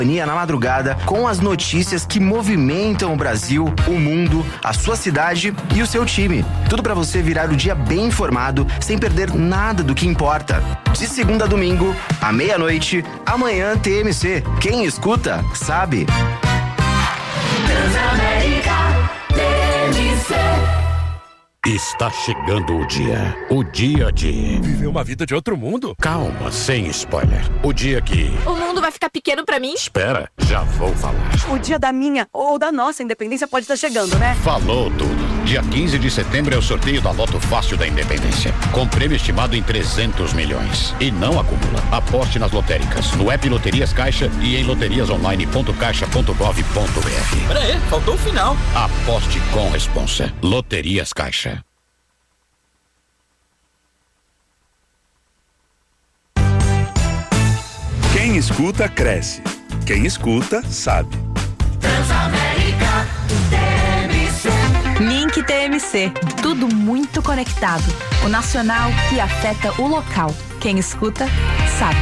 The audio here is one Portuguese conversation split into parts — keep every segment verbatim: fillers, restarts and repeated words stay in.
na madrugada com as notícias que movimentam o Brasil, o mundo, a sua cidade e o seu time. Tudo para você virar o dia bem informado, sem perder nada do que importa. De segunda a domingo, à meia-noite, amanhã T M C. Quem escuta, sabe. Transamérica T M C. Está chegando o dia. O dia de... Viver uma vida de outro mundo? Calma, sem spoiler. O dia que... O mundo vai ficar pequeno pra mim? Espera, já vou falar. O dia da minha ou da nossa independência pode estar chegando, né? Falou tudo. Dia quinze de setembro é o sorteio da Loto Fácil da Independência. Com prêmio estimado em trezentos milhões. E não acumula. Aposte nas lotéricas, no app Loterias Caixa e em loterias online ponto caixa ponto gov ponto br. Pera aí, faltou o final. Aposte com responsa. Loterias Caixa. Quem escuta, cresce. Quem escuta, sabe. Transamérica T M C. Link T M C. Tudo muito conectado. O nacional que afeta o local. Quem escuta, sabe.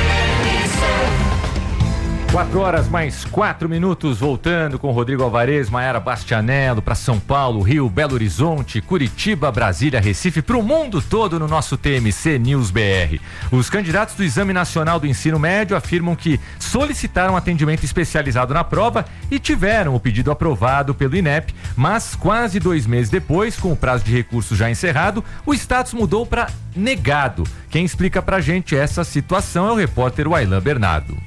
Quatro horas mais quatro minutos, voltando com Rodrigo Alvarez, Maiara Bastianello para São Paulo, Rio, Belo Horizonte, Curitiba, Brasília, Recife, para o mundo todo no nosso T M C News B R. Os candidatos do Exame Nacional do Ensino Médio afirmam que solicitaram atendimento especializado na prova e tiveram o pedido aprovado pelo INEP, mas quase dois meses depois, com o prazo de recurso já encerrado, o status mudou para negado. Quem explica pra gente essa situação é o repórter Wailan Bernardo.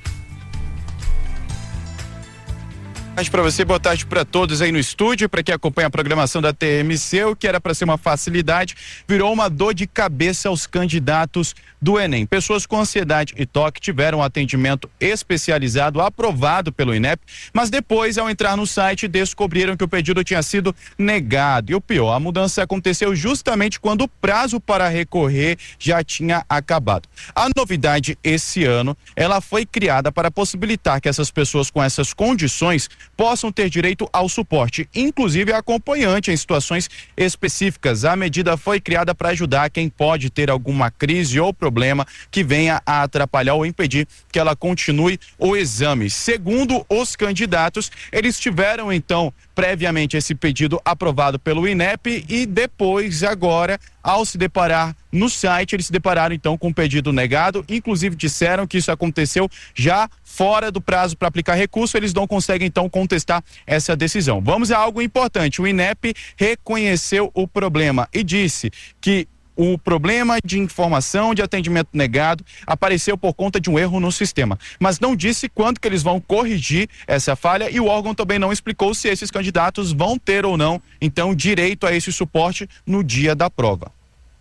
Boa tarde para você, boa tarde para todos aí no estúdio, para quem acompanha a programação da T M C. O que era para ser uma facilidade virou uma dor de cabeça aos candidatos do Enem. Pessoas com ansiedade e toque tiveram um atendimento especializado aprovado pelo INEP, mas depois, ao entrar no site, descobriram que o pedido tinha sido negado. E o pior, a mudança aconteceu justamente quando o prazo para recorrer já tinha acabado. A novidade esse ano, ela foi criada para possibilitar que essas pessoas com essas condições possam ter direito ao suporte, inclusive acompanhante em situações específicas. A medida foi criada para ajudar quem pode ter alguma crise ou problema que venha a atrapalhar ou impedir que ela continue o exame. Segundo os candidatos, eles tiveram então previamente esse pedido aprovado pelo INEP e depois, agora, ao se deparar no site, eles se depararam então com o pedido negado, inclusive disseram que isso aconteceu já fora do prazo para aplicar recurso, eles não conseguem então contestar essa decisão. Vamos a algo importante, o INEP reconheceu o problema e disse que o problema de informação de atendimento negado apareceu por conta de um erro no sistema, mas não disse quando que eles vão corrigir essa falha e o órgão também não explicou se esses candidatos vão ter ou não, então, direito a esse suporte no dia da prova.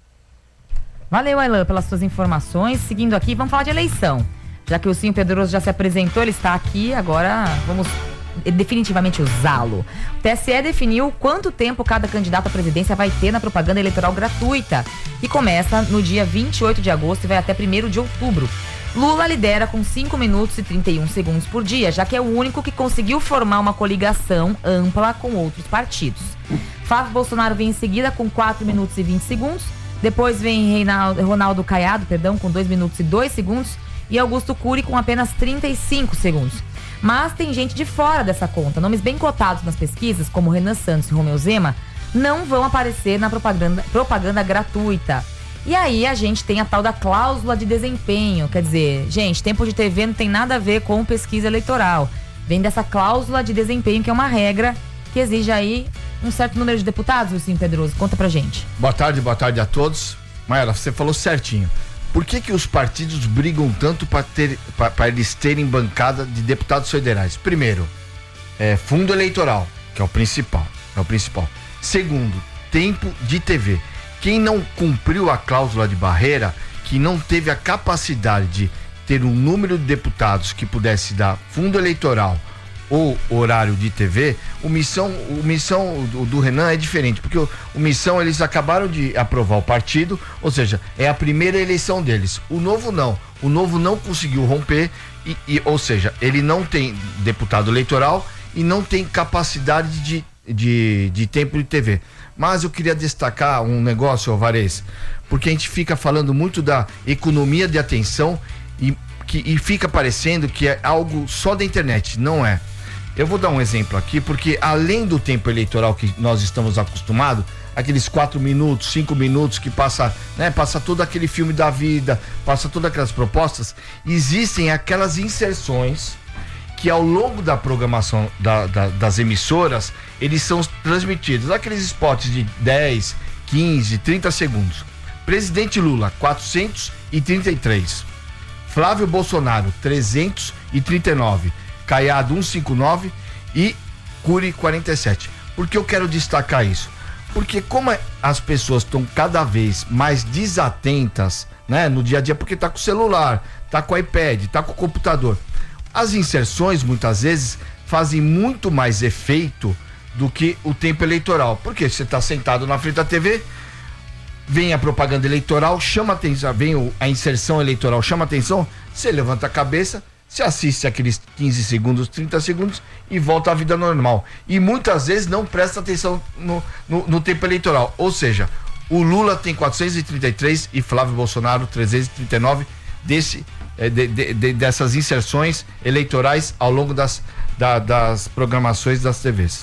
Valeu, Ailan, pelas suas informações. Seguindo aqui, vamos falar de eleição. Já que o Cinho Pedroso já se apresentou, ele está aqui, agora vamos definitivamente usá-lo. O T S E definiu quanto tempo cada candidato à presidência vai ter na propaganda eleitoral gratuita, que começa no dia vinte e oito de agosto e vai até primeiro de outubro. Lula lidera com cinco minutos e trinta e um segundos por dia, já que é o único que conseguiu formar uma coligação ampla com outros partidos. Flávio Bolsonaro vem em seguida com quatro minutos e vinte segundos, depois vem Reinaldo, Ronaldo Caiado, perdão, com dois minutos e dois segundos e Augusto Cury com apenas trinta e cinco segundos. Mas tem gente de fora dessa conta. Nomes bem cotados nas pesquisas, como Renan Santos e Romeu Zema, não vão aparecer na propaganda, propaganda gratuita. E aí a gente tem a tal da cláusula de desempenho. Quer dizer, gente, tempo de T V não tem nada a ver com pesquisa eleitoral. Vem dessa cláusula de desempenho, que é uma regra que exige aí um certo número de deputados, Lucinho Pedroso. Conta pra gente. Boa tarde, boa tarde a todos. Maera, você falou certinho. Por que que os partidos brigam tanto para ter, para eles terem bancada de deputados federais? Primeiro, é fundo eleitoral, que é o principal, é o principal. Segundo, tempo de T V. Quem não cumpriu a cláusula de barreira, que não teve a capacidade de ter um número de deputados que pudesse dar fundo eleitoral ou horário de T V, o missão, o missão do, do Renan é diferente, porque o, o missão, eles acabaram de aprovar o partido, ou seja, é a primeira eleição deles. O Novo não, o Novo não conseguiu romper, e, e, ou seja, ele não tem deputado eleitoral e não tem capacidade de, de, de tempo de T V. Mas eu queria destacar um negócio, Alvarez, porque a gente fica falando muito da economia de atenção e que, e fica parecendo que é algo só da internet. Não é. Eu vou dar um exemplo aqui, porque além do tempo eleitoral que nós estamos acostumados, aqueles quatro minutos, cinco minutos que passa, né, passa todo aquele filme da vida, passa todas aquelas propostas, existem aquelas inserções que ao longo da programação da, da, das emissoras, eles são transmitidos. Aqueles spots de dez, quinze, trinta segundos. Presidente Lula, quatrocentos e trinta e três. Flávio Bolsonaro, trezentos e trinta e nove. Caiado, cento e cinquenta e nove e Cury, quarenta e sete. Por que eu quero destacar isso? Porque como as pessoas estão cada vez mais desatentas, né, no dia a dia, porque tá com o celular, tá com o iPad, tá com o computador, as inserções muitas vezes fazem muito mais efeito do que o tempo eleitoral. Porque você está sentado na frente da T V, vem a propaganda eleitoral, chama atenção, vem o, a inserção eleitoral, chama atenção, você levanta a cabeça, você assiste aqueles quinze segundos, trinta segundos e volta à vida normal. E muitas vezes não presta atenção no, no, no tempo eleitoral. Ou seja, o Lula tem quatrocentos e trinta e três e Flávio Bolsonaro trezentos e trinta e nove desse, de, de, de, dessas inserções eleitorais ao longo das, da, das programações das T Vs.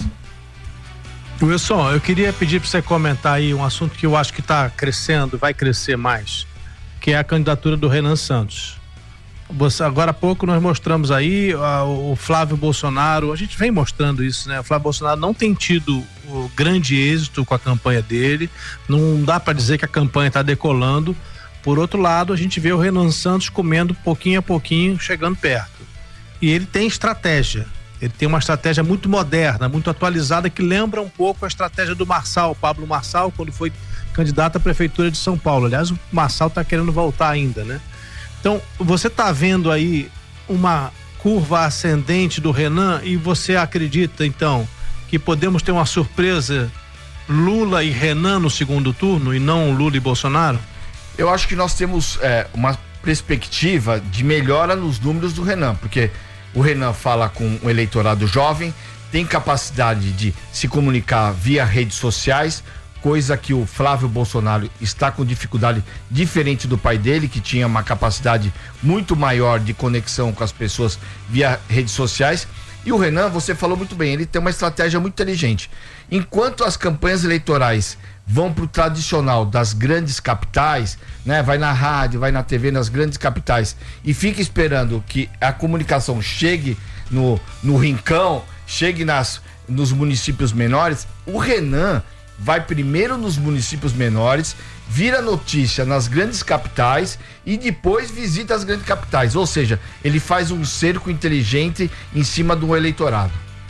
Wilson, eu queria pedir para você comentar aí um assunto que eu acho que está crescendo, vai crescer mais, que é a candidatura do Renan Santos. Você, agora há pouco nós mostramos aí a, o Flávio Bolsonaro, a gente vem mostrando isso, né? O Flávio Bolsonaro não tem tido o grande êxito com a campanha dele, não dá para dizer que a campanha está decolando. Por outro lado, a gente vê o Renan Santos comendo pouquinho a pouquinho, chegando perto. E ele tem estratégia, ele tem uma estratégia muito moderna, muito atualizada, que lembra um pouco a estratégia do Marçal, Pablo Marçal, quando foi candidato à prefeitura de São Paulo. Aliás, o Marçal está querendo voltar ainda, né? Então, você está vendo aí uma curva ascendente do Renan e você acredita, então, que podemos ter uma surpresa Lula e Renan no segundo turno e não Lula e Bolsonaro? Eu acho que nós temos é, uma perspectiva de melhora nos números do Renan, porque o Renan fala com o eleitorado jovem, tem capacidade de se comunicar via redes sociais, coisa que o Flávio Bolsonaro está com dificuldade, diferente do pai dele, que tinha uma capacidade muito maior de conexão com as pessoas via redes sociais. E o Renan, você falou muito bem, ele tem uma estratégia muito inteligente. Enquanto as campanhas eleitorais vão para o tradicional das grandes capitais, né? Vai na rádio, vai na T V, nas grandes capitais, e fica esperando que a comunicação chegue no, no rincão, chegue nas, nos municípios menores. O Renan vai primeiro nos municípios menores, vira notícia nas grandes capitais e depois visita as grandes capitais. Ou seja, ele faz um cerco inteligente em cima do eleitorado.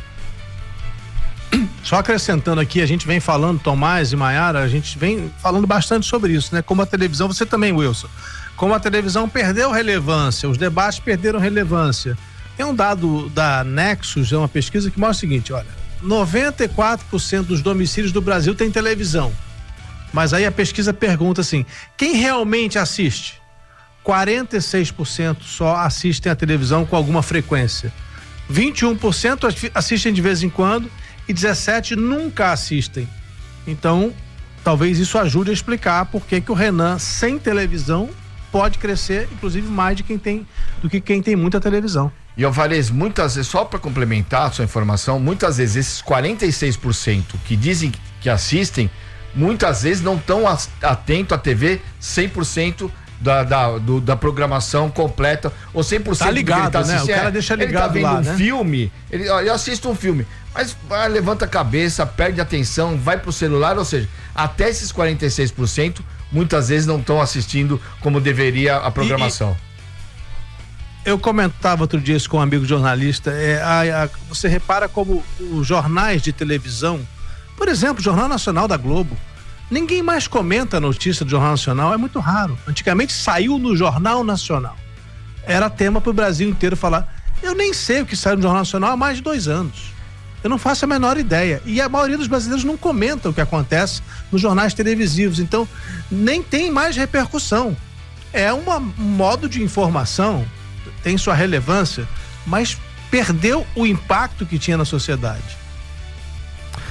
Só acrescentando aqui, a gente vem falando, Tomás e Maiara, a gente vem falando bastante sobre isso, né? Como a televisão, você também, Wilson, como a televisão perdeu relevância, os debates perderam relevância. Tem um dado da Nexus, é uma pesquisa que mostra o seguinte, olha, noventa e quatro por cento dos domicílios do Brasil tem televisão. Mas aí a pesquisa pergunta assim, quem realmente assiste? quarenta e seis por cento só assistem a televisão com alguma frequência. vinte e um por cento assistem de vez em quando e dezessete por cento nunca assistem. Então, talvez isso ajude a explicar por que que o Renan sem televisão pode crescer, inclusive mais de quem tem, do que quem tem muita televisão. E Alvarez, muitas vezes, só para complementar a sua informação, muitas vezes esses quarenta e seis por cento que dizem que assistem, muitas vezes não estão atentos à T V cem por cento da, da, do, da programação completa, ou cem por cento tá ligado, do que ele tá né? O cara deixa ligado ele tá vendo lá, um né? filme, ele, ó, eu assisto um filme, mas ah, levanta a cabeça, perde a atenção, vai pro celular, ou seja, até esses quarenta e seis por cento muitas vezes não estão assistindo como deveria a programação. E, e... Eu comentava outro dia isso com um amigo jornalista, é, a, a, você repara como os jornais de televisão, por exemplo, o Jornal Nacional da Globo, ninguém mais comenta a notícia do Jornal Nacional, é muito raro. Antigamente saiu no Jornal Nacional, era tema para o Brasil inteiro falar. Eu nem sei o que saiu no Jornal Nacional há mais de dois anos, eu não faço a menor ideia, e a maioria dos brasileiros não comenta o que acontece nos jornais televisivos, então nem tem mais repercussão. É uma, um modo de informação, tem sua relevância, mas perdeu o impacto que tinha na sociedade.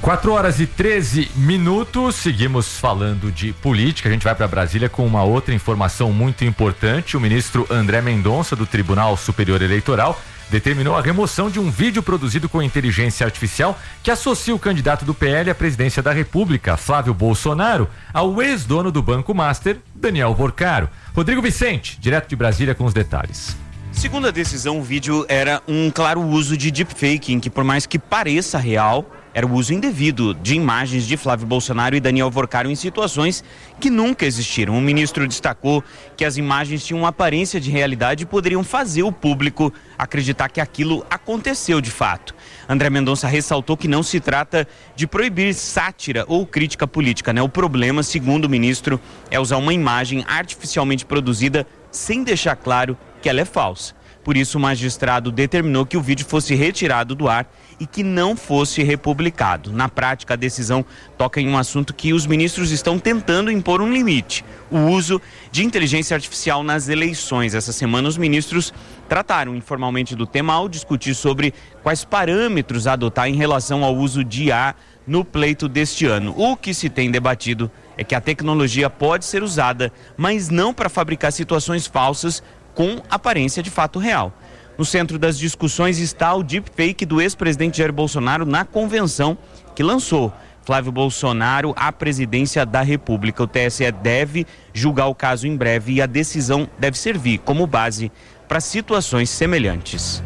quatro horas e treze minutos, seguimos falando de política. A gente vai para Brasília com uma outra informação muito importante. O ministro André Mendonça, do Tribunal Superior Eleitoral, determinou a remoção de um vídeo produzido com inteligência artificial que associa o candidato do P L à presidência da República, Flávio Bolsonaro, ao ex-dono do Banco Master, Daniel Vorcaro. Rodrigo Vicente, direto de Brasília, com os detalhes. Segundo a decisão, o vídeo era um claro uso de deepfake, em que, por mais que pareça real, era o uso indevido de imagens de Flávio Bolsonaro e Daniel Vorcaro em situações que nunca existiram. O ministro destacou que as imagens tinham uma aparência de realidade e poderiam fazer o público acreditar que aquilo aconteceu de fato. André Mendonça ressaltou que não se trata de proibir sátira ou crítica política, né? O problema, segundo o ministro, é usar uma imagem artificialmente produzida sem deixar claro que ela é falsa. Por isso, o magistrado determinou que o vídeo fosse retirado do ar e que não fosse republicado. Na prática, a decisão toca em um assunto que os ministros estão tentando impor um limite: o uso de inteligência artificial nas eleições. Essa semana, os ministros trataram informalmente do tema ao discutir sobre quais parâmetros adotar em relação ao uso de I A no pleito deste ano. O que se tem debatido é que a tecnologia pode ser usada, mas não para fabricar situações falsas com aparência de fato real. No centro das discussões está o deepfake do ex-presidente Jair Bolsonaro na convenção que lançou Flávio Bolsonaro à presidência da República. O T S E deve julgar o caso em breve e a decisão deve servir como base para situações semelhantes.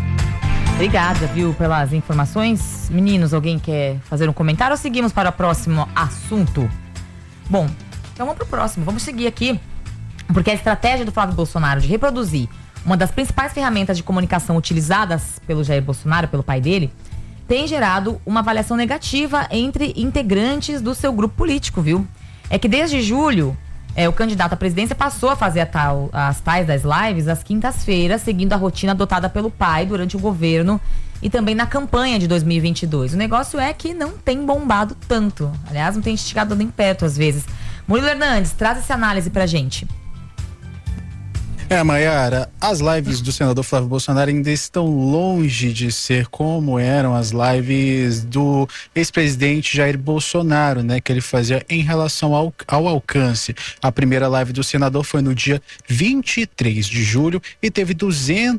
Obrigada, viu, pelas informações. Meninos, alguém quer fazer um comentário ou seguimos para o próximo assunto? Bom, então vamos para o próximo. Vamos seguir aqui, porque a estratégia do Flávio Bolsonaro de reproduzir uma das principais ferramentas de comunicação utilizadas pelo Jair Bolsonaro, pelo pai dele, tem gerado uma avaliação negativa entre integrantes do seu grupo político, viu? É que desde julho, é, o candidato à presidência passou a fazer a tal, as tais das lives às quintas-feiras, seguindo a rotina adotada pelo pai durante o governo e também na campanha de dois mil e vinte e dois. O negócio é que não tem bombado tanto. Aliás, não tem esticado nem perto às vezes. Murilo Hernandes, traz essa análise pra gente. É, Maiara, as lives do senador Flávio Bolsonaro ainda estão longe de ser como eram as lives do ex-presidente Jair Bolsonaro, né, que ele fazia em relação ao, ao alcance. A primeira live do senador foi no dia vinte e três de julho e teve duzentos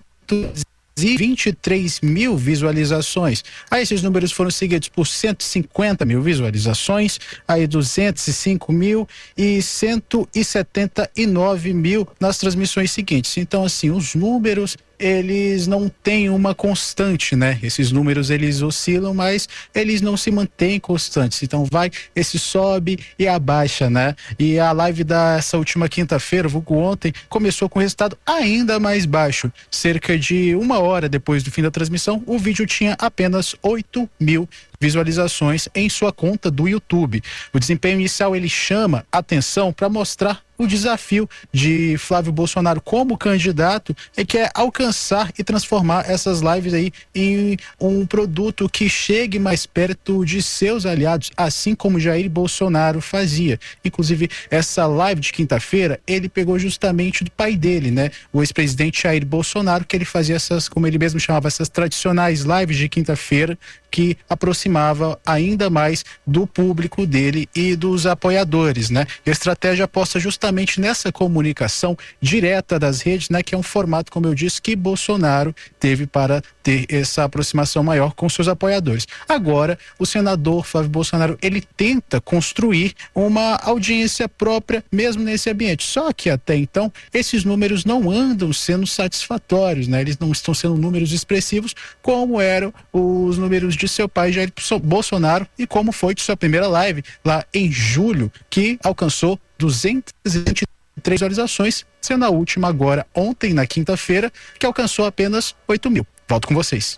e vinte e três mil visualizações. Aí esses números foram seguidos por cento e cinquenta mil visualizações, aí duzentos e cinco mil e cento e setenta e nove mil nas transmissões seguintes. Então, assim, os números, eles não têm uma constante, né? Esses números, eles oscilam, mas eles não se mantêm constantes. Então vai, esse sobe e abaixa, né? E a live dessa última quinta-feira, vulgo ontem, começou com resultado ainda mais baixo. Cerca de uma hora depois do fim da transmissão, o vídeo tinha apenas oito mil visualizações em sua conta do YouTube. O desempenho inicial, ele chama atenção para mostrar o desafio de Flávio Bolsonaro como candidato, é que é alcançar e transformar essas lives aí em um produto que chegue mais perto de seus aliados, assim como Jair Bolsonaro fazia. Inclusive, essa live de quinta-feira, ele pegou justamente do pai dele, né? O ex-presidente Jair Bolsonaro, que ele fazia essas, como ele mesmo chamava, essas tradicionais lives de quinta-feira, que aproximava ainda mais do público dele e dos apoiadores, né? E a estratégia aposta justamente nessa comunicação direta das redes, né? Que é um formato, como eu disse, que Bolsonaro teve para ter essa aproximação maior com seus apoiadores. Agora, o senador Flávio Bolsonaro, ele tenta construir uma audiência própria mesmo nesse ambiente. Só que até então, esses números não andam sendo satisfatórios, né? Eles não estão sendo números expressivos como eram os números de seu pai Jair Bolsonaro e como foi de sua primeira live lá em julho, que alcançou duzentas e vinte e três visualizações, sendo a última agora ontem, na quinta-feira, que alcançou apenas oito mil. Volto com vocês.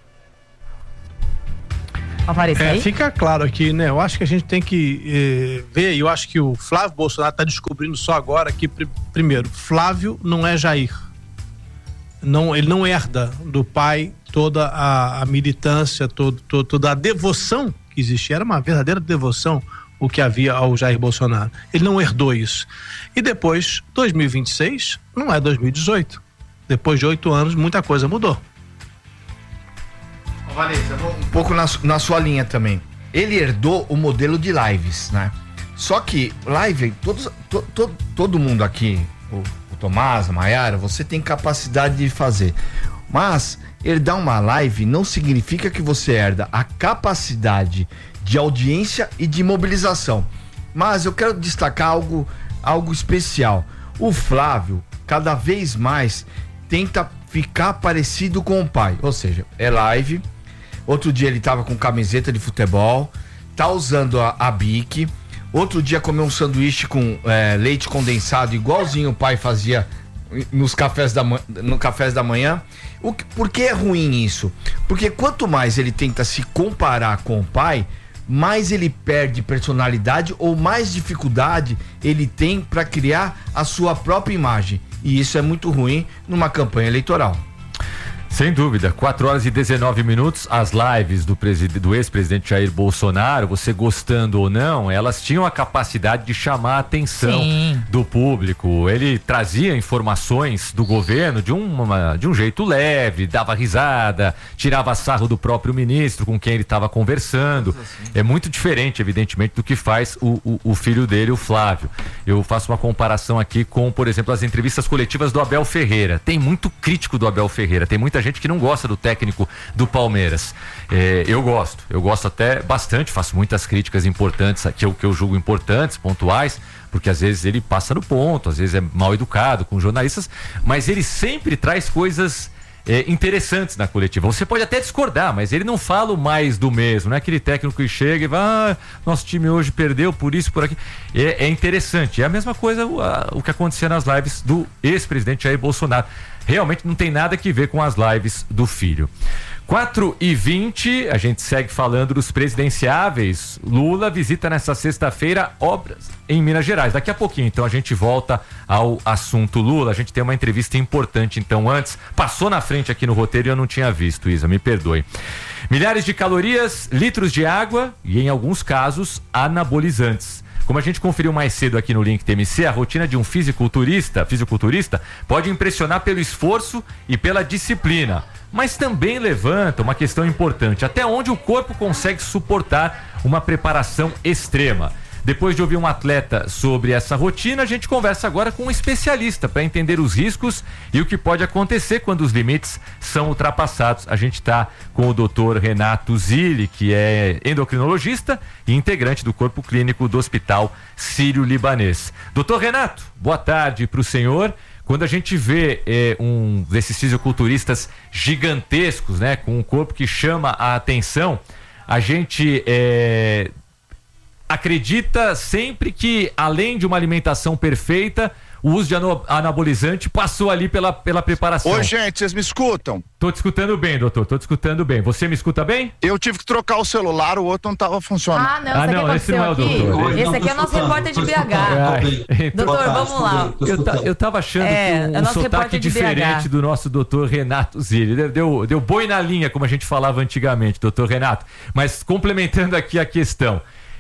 É, fica claro aqui, né? Eu acho que a gente tem que eh, ver, e eu acho que o Flávio Bolsonaro está descobrindo só agora que, pr- primeiro, Flávio não é Jair. Não, ele não herda do pai toda a, a militância, todo, todo, toda a devoção que existia. Era uma verdadeira devoção o que havia ao Jair Bolsonaro. Ele não herdou isso. E depois, dois mil e vinte e seis não é dois mil e dezoito. Depois de oito anos, muita coisa mudou. Vanessa, um pouco na, na sua linha também. ele herdou o modelo de lives, né? Só que live, todos, to, to, todo mundo aqui, o, o Tomás, a Maiara, você tem capacidade de fazer. Mas herdar uma live não significa que você herda a capacidade de audiência e de mobilização. Mas eu quero destacar algo, algo especial. O Flávio, cada vez mais, tenta ficar parecido com o pai. Ou seja, é live. Outro dia ele tava com camiseta de futebol, tá usando a, a Bic. Outro dia comeu um sanduíche com é, leite condensado, igualzinho o pai fazia nos cafés da, no cafés da manhã. O que, por que é ruim isso? Porque quanto mais ele tenta se comparar com o pai, mais ele perde personalidade ou mais dificuldade ele tem para criar a sua própria imagem. E isso é muito ruim numa campanha eleitoral. Sem dúvida, quatro horas e dezenove minutos, as lives do, do ex-presidente Jair Bolsonaro, você gostando ou não, elas tinham a capacidade de chamar a atenção Sim. do público. Ele trazia informações do governo de, uma, de um jeito leve, dava risada, tirava sarro do próprio ministro com quem ele estava conversando. Assim. É muito diferente, evidentemente, do que faz o, o, o filho dele, o Flávio. Eu faço uma comparação aqui com, por exemplo, as entrevistas coletivas do Abel Ferreira. Tem muito crítico do Abel Ferreira, tem muita gente que não gosta do técnico do Palmeiras. É, eu gosto, eu gosto até bastante, faço muitas críticas importantes, que eu, que eu julgo importantes, pontuais, porque às vezes ele passa no ponto, às vezes é mal educado com jornalistas, mas ele sempre traz coisas é, interessantes na coletiva. Você pode até discordar, mas ele não fala mais do mesmo, não é aquele técnico que chega e vai, ah, nosso time hoje perdeu por isso, por aqui. É, é interessante. É a mesma coisa o, a, o que acontecia nas lives do ex-presidente Jair Bolsonaro. Realmente não tem nada que ver com as lives do filho. quatro e vinte, a gente segue falando dos presidenciáveis. Lula visita nessa sexta-feira obras em Minas Gerais. Daqui a pouquinho, então, a gente volta ao assunto Lula. A gente tem uma entrevista importante, então, antes. Passou na frente aqui no roteiro e eu não tinha visto, Isa, me perdoe. Milhares de calorias, litros de água e, em alguns casos, anabolizantes. Como a gente conferiu mais cedo aqui no Link T M C, a rotina de um fisiculturista, fisiculturista pode impressionar pelo esforço e pela disciplina, mas também levanta uma questão importante: até onde o corpo consegue suportar uma preparação extrema. Depois de ouvir um atleta sobre essa rotina, a gente conversa agora com um especialista para entender os riscos e o que pode acontecer quando os limites são ultrapassados. A gente está com o doutor Renato Zilli, que é endocrinologista e integrante do corpo clínico do Hospital Sírio-Libanês. Doutor Renato, boa tarde para o senhor. Quando a gente vê eh, um desses fisiculturistas gigantescos, né, com um corpo que chama a atenção, a gente eh, acredita sempre que, além de uma alimentação perfeita, o uso de anabolizante passou ali pela, pela preparação. Oi, gente, vocês me escutam? Tô te escutando bem, doutor, tô te escutando bem. Você me escuta bem? Eu tive que trocar o celular, o outro não tava funcionando. Ah, não, ah, não esse não é o doutor. Esse, esse aqui é o nosso repórter de B H. Ai, então, doutor, vamos lá. Eu, ta, eu tava achando é, que um, um sotaque diferente do nosso doutor Renato Zilli. Deu, deu, deu boi na linha, como a gente falava antigamente, doutor Renato. Mas complementando aqui a questão,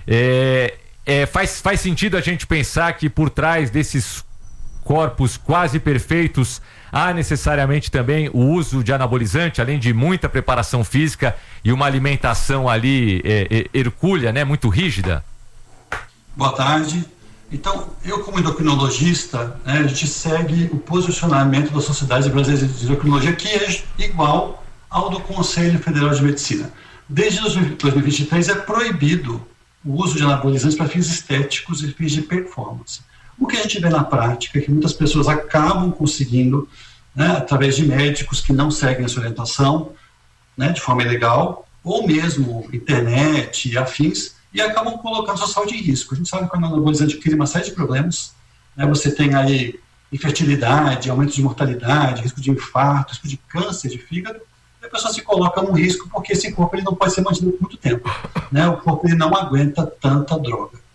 é, é, faz, faz sentido a gente pensar que por trás desses corpos quase perfeitos há necessariamente também o uso de anabolizante, além de muita preparação física e uma alimentação ali é, é, hercúlea, né, muito rígida? Boa tarde. Então, eu como endocrinologista, né, a gente segue o posicionamento da Sociedade Brasileira de Endocrinologia, que é igual ao do Conselho Federal de Medicina. Desde dois mil e vinte e três é proibido o uso de anabolizantes para fins estéticos e fins de performance. O que a gente vê na prática é que muitas pessoas acabam conseguindo, né, através de médicos que não seguem essa orientação, né, de forma ilegal, ou mesmo internet e afins, e acabam colocando sua saúde em risco. A gente sabe que o anabolizante cria uma série de problemas, né, você tem aí infertilidade, aumento de mortalidade, risco de infarto, risco de câncer de fígado, e a pessoa se coloca num risco porque esse corpo ele não pode ser mantido por muito tempo, né, o corpo ele não aguenta tanta droga.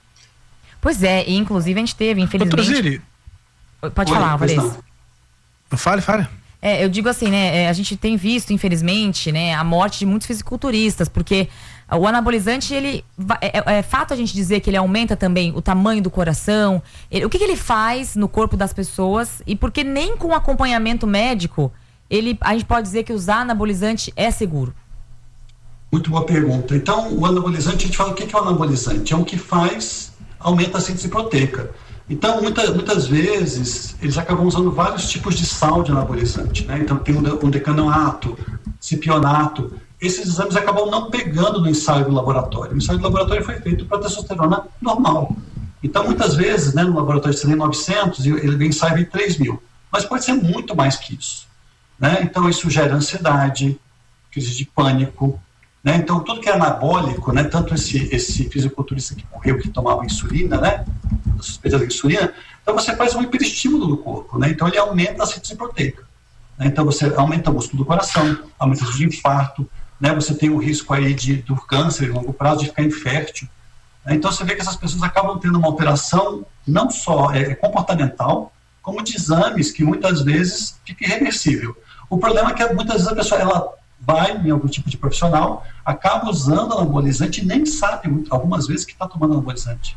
Pois é, e inclusive a gente teve, infelizmente... Doutor Zilli. Pode Oi, falar, Vanessa. Fale, fale. É, eu digo assim, né, a gente tem visto, infelizmente, né, a morte de muitos fisiculturistas, porque o anabolizante, ele, é, é fato a gente dizer que ele aumenta também o tamanho do coração, ele, o que, que ele faz no corpo das pessoas, e porque nem com acompanhamento médico, ele, a gente pode dizer que usar anabolizante é seguro. Muito boa pergunta. Então, o anabolizante, a gente fala o que é o anabolizante? É um que faz, aumenta a síntese proteica. Então, muita, muitas vezes, eles acabam usando vários tipos de sal de anabolizante, né? Então, tem um decanoato, cipionato. Esses exames acabam não pegando no ensaio do laboratório. O ensaio do laboratório foi feito para testosterona normal. Então, muitas vezes, né, no laboratório de novecentos, ele ensaio em três mil. Mas pode ser muito mais que isso, né? Então, isso gera ansiedade, crise de pânico, né? Então, tudo que é anabólico, né? Tanto esse, esse fisiculturista que morreu, que tomava insulina, né? Suspeita da insulina, então você faz um hiperestímulo do corpo, né? Então, ele aumenta a síntese proteica, né? Então, você aumenta o músculo do coração, aumenta o risco de infarto, né? Você tem o risco aí de, do câncer em longo prazo, de ficar infértil. Né? Então, você vê que essas pessoas acabam tendo uma alteração não só é, comportamental, como de exames que muitas vezes fica irreversível. O problema é que muitas vezes a pessoa ela vai em algum tipo de profissional, acaba usando anabolizante e nem sabe muito, algumas vezes que está tomando anabolizante.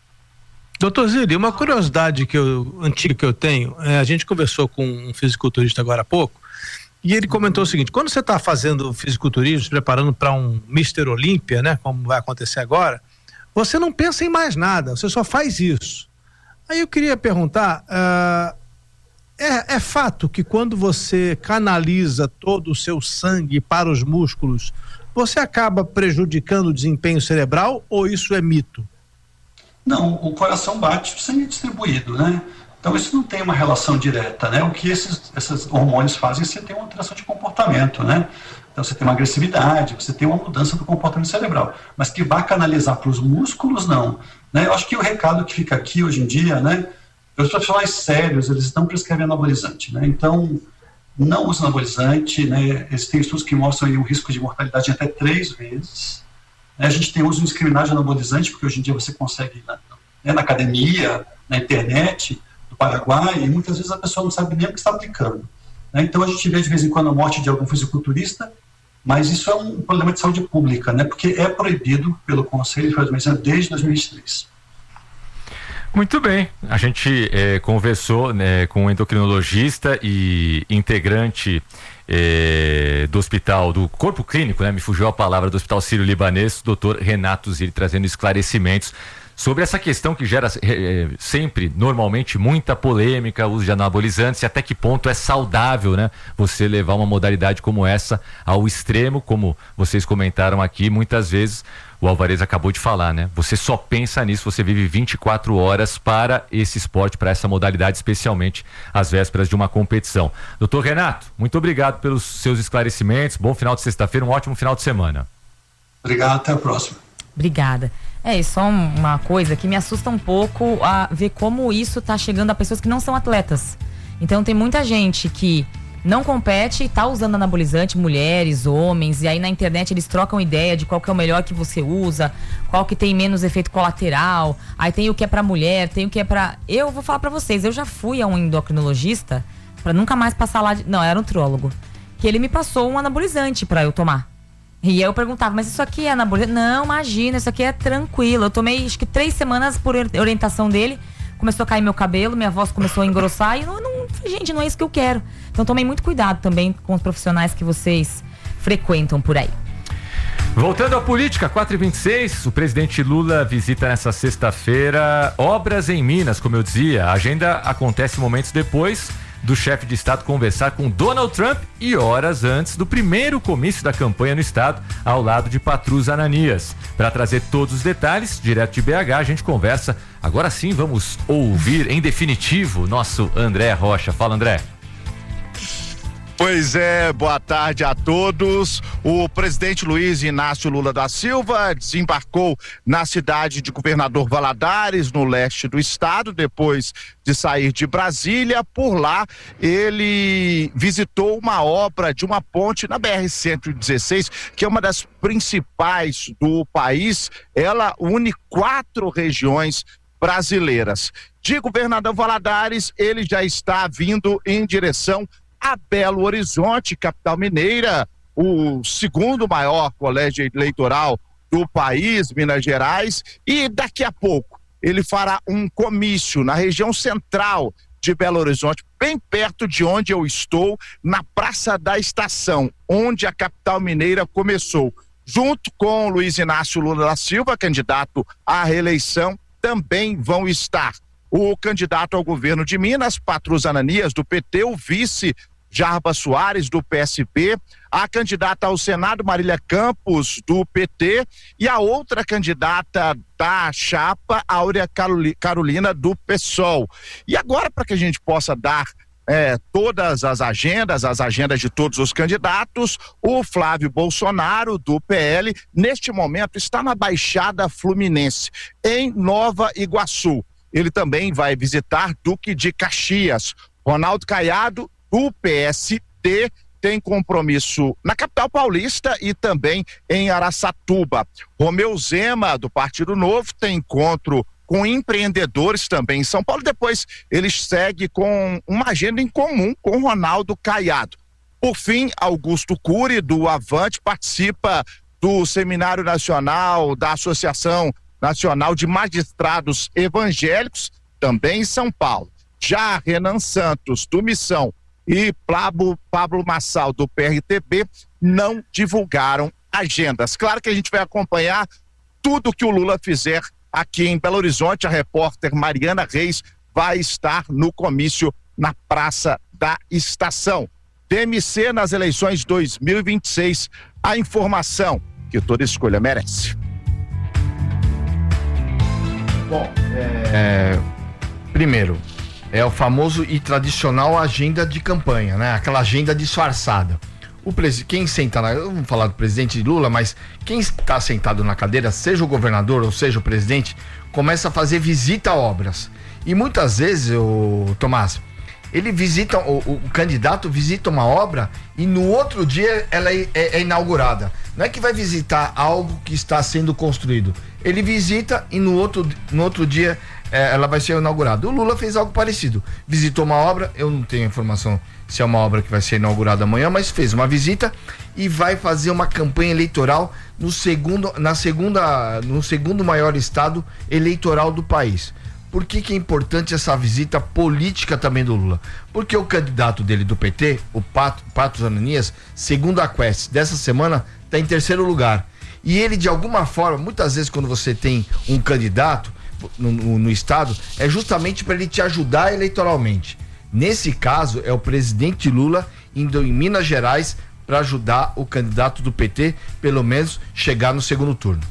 Doutor Zilli, uma curiosidade que eu, antiga que eu tenho, é, a gente conversou com um fisiculturista agora há pouco, e ele comentou o seguinte: quando você está fazendo fisiculturismo, se preparando para um mister Olímpia, né, como vai acontecer agora, você não pensa em mais nada, você só faz isso. Aí eu queria perguntar, uh, é, é fato que quando você canaliza todo o seu sangue para os músculos, você acaba prejudicando o desempenho cerebral, ou isso é mito? Não, o coração bate, o sangue é distribuído, né? Então isso não tem uma relação direta, né? O que esses, esses hormônios fazem é você ter uma alteração de comportamento, né? Então você tem uma agressividade, você tem uma mudança do comportamento cerebral, mas que vai canalizar para os músculos, não. Né? Eu acho que o recado que fica aqui hoje em dia, né? Os profissionais sérios, eles estão prescrevendo anabolizante, né? Então, não use anabolizante, né? Existem estudos que mostram aí um risco de mortalidade de até três vezes. A gente tem uso indiscriminado de anabolizante, porque hoje em dia você consegue na, né, na academia, na internet, do Paraguai, e muitas vezes a pessoa não sabe nem o que está aplicando. Né? Então a gente vê de vez em quando a morte de algum fisiculturista, mas isso é um problema de saúde pública, né? Porque é proibido pelo Conselho de Medicina desde dois mil e vinte e três. Muito bem, a gente eh, conversou, né, com um endocrinologista e integrante eh, do hospital, do corpo clínico, né, me fugiu a palavra, do Hospital Sírio-Libanês, doutor Renato Zilli, trazendo esclarecimentos sobre essa questão que gera eh, sempre, normalmente, muita polêmica, uso de anabolizantes, e até que ponto é saudável, né, você levar uma modalidade como essa ao extremo, como vocês comentaram aqui, muitas vezes. O Alvarez acabou de falar, né? Você só pensa nisso, você vive vinte e quatro horas para esse esporte, para essa modalidade, especialmente às vésperas de uma competição. Doutor Renato, muito obrigado pelos seus esclarecimentos. Bom final de sexta-feira, um ótimo final de semana. Obrigado, até a próxima. Obrigada. É, e só uma coisa que me assusta um pouco a ver como isso está chegando a pessoas que não são atletas. Então tem muita gente que não compete, tá usando anabolizante, mulheres, homens, e aí na internet eles trocam ideia de qual que é o melhor que você usa, qual que tem menos efeito colateral, aí tem o que é pra mulher, tem o que é pra... Eu vou falar pra vocês, eu já fui a um endocrinologista pra nunca mais passar lá de... Não, era um nutrólogo, que ele me passou um anabolizante pra eu tomar. E aí eu perguntava, mas isso aqui é anabolizante? Não, imagina, isso aqui é tranquilo. Eu tomei acho que três semanas por orientação dele, começou a cair meu cabelo, minha voz começou a engrossar e não, não, gente, não é isso que eu quero. Então tomei muito cuidado também com os profissionais que vocês frequentam por aí. Voltando à política, quatro e vinte e seis, o presidente Lula visita nessa sexta-feira obras em Minas, como eu dizia. A agenda acontece momentos depois do chefe de estado conversar com Donald Trump e horas antes do primeiro comício da campanha no estado, ao lado de Patrus Ananias. Para trazer todos os detalhes, direto de B H, a gente conversa. Agora sim, vamos ouvir em definitivo nosso André Rocha. Fala, André. Pois é, boa tarde a todos. O presidente Luiz Inácio Lula da Silva desembarcou na cidade de Governador Valadares, no leste do estado, depois de sair de Brasília. Por lá, ele visitou uma obra de uma ponte na B R cento e dezesseis, que é uma das principais do país. Ela une quatro regiões brasileiras. De Governador Valadares, ele já está vindo em direção a Belo Horizonte, capital mineira, o segundo maior colégio eleitoral do país, Minas Gerais, e daqui a pouco ele fará um comício na região central de Belo Horizonte, bem perto de onde eu estou, na Praça da Estação, onde a capital mineira começou. junto com Luiz Inácio Lula da Silva, candidato à reeleição, também vão estar o candidato ao governo de Minas, Patrus Ananias, do P T, o vice Jarba Soares, do P S B, a candidata ao Senado, Marília Campos, do P T, e a outra candidata da chapa, Áurea Carolina, do PSOL. E agora, para que a gente possa dar é, todas as agendas, as agendas de todos os candidatos, o Flávio Bolsonaro, do P L, neste momento está na Baixada Fluminense, em Nova Iguaçu. Ele também vai visitar Duque de Caxias. Ronaldo Caiado, do P S D, tem compromisso na capital paulista e também em Araçatuba. Romeu Zema, do Partido Novo, tem encontro com empreendedores também em São Paulo. Depois ele segue com uma agenda em comum com Ronaldo Caiado. Por fim, Augusto Cury, do Avante, participa do Seminário Nacional da Associação Nacional de Magistrados Evangélicos, também em São Paulo. Já Renan Santos, do Missão, e Pablo, Pablo Massal, do P R T B, não divulgaram agendas. Claro que a gente vai acompanhar tudo que o Lula fizer aqui em Belo Horizonte. A repórter Mariana Reis vai estar no comício na Praça da Estação. T M C nas eleições dois mil e vinte e seis, a informação que toda escolha merece. Bom, é... primeiro, é o famoso e tradicional agenda de campanha, né? Aquela agenda disfarçada. O pres... Quem senta na... Vamos falar do presidente Lula, mas quem está sentado na cadeira, seja o governador ou seja o presidente, começa a fazer visita a obras. E muitas vezes, o Tomás, ele visita, o, o candidato visita uma obra e no outro dia ela é, é, é inaugurada. Não é que vai visitar algo que está sendo construído. Ele visita e no outro, no outro dia é, ela vai ser inaugurada. O Lula fez algo parecido. Visitou uma obra, eu não tenho informação se é uma obra que vai ser inaugurada amanhã, mas fez uma visita e vai fazer uma campanha eleitoral no segundo, na segunda, no segundo maior estado eleitoral do país. Por que que é importante essa visita política também do Lula? Porque o candidato dele do P T, o Pato, Patrus Ananias, segundo a Quest, dessa semana, está em terceiro lugar. E ele, de alguma forma, muitas vezes quando você tem um candidato no, no, no estado, é justamente para ele te ajudar eleitoralmente. Nesse caso, é o presidente Lula indo em Minas Gerais para ajudar o candidato do P T, pelo menos, chegar no segundo turno.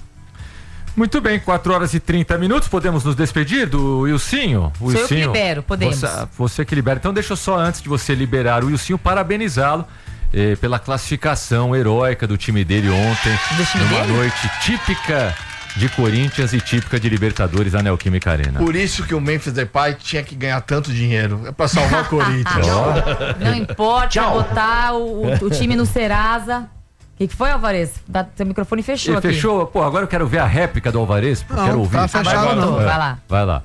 Muito bem, quatro horas e trinta minutos, podemos nos despedir do Wilsinho? Sou eu que libero, podemos. Você, você que libera. Então deixa eu só, antes de você liberar o Wilsinho, parabenizá-lo eh, pela classificação heróica do time dele ontem, numa noite típica de Corinthians e típica de Libertadores da Neoquímica Arena. Por isso que o Memphis Depay tinha que ganhar tanto dinheiro, é pra salvar o Corinthians. Não importa botar o, o, o time no Serasa. O que, que foi, Alvarez? Da, seu microfone fechou Ele aqui. Fechou? Pô, agora eu quero ver a réplica do Alvarez, Não, quero ouvir. Tá fechado, agora não. Vai lá. Vai lá.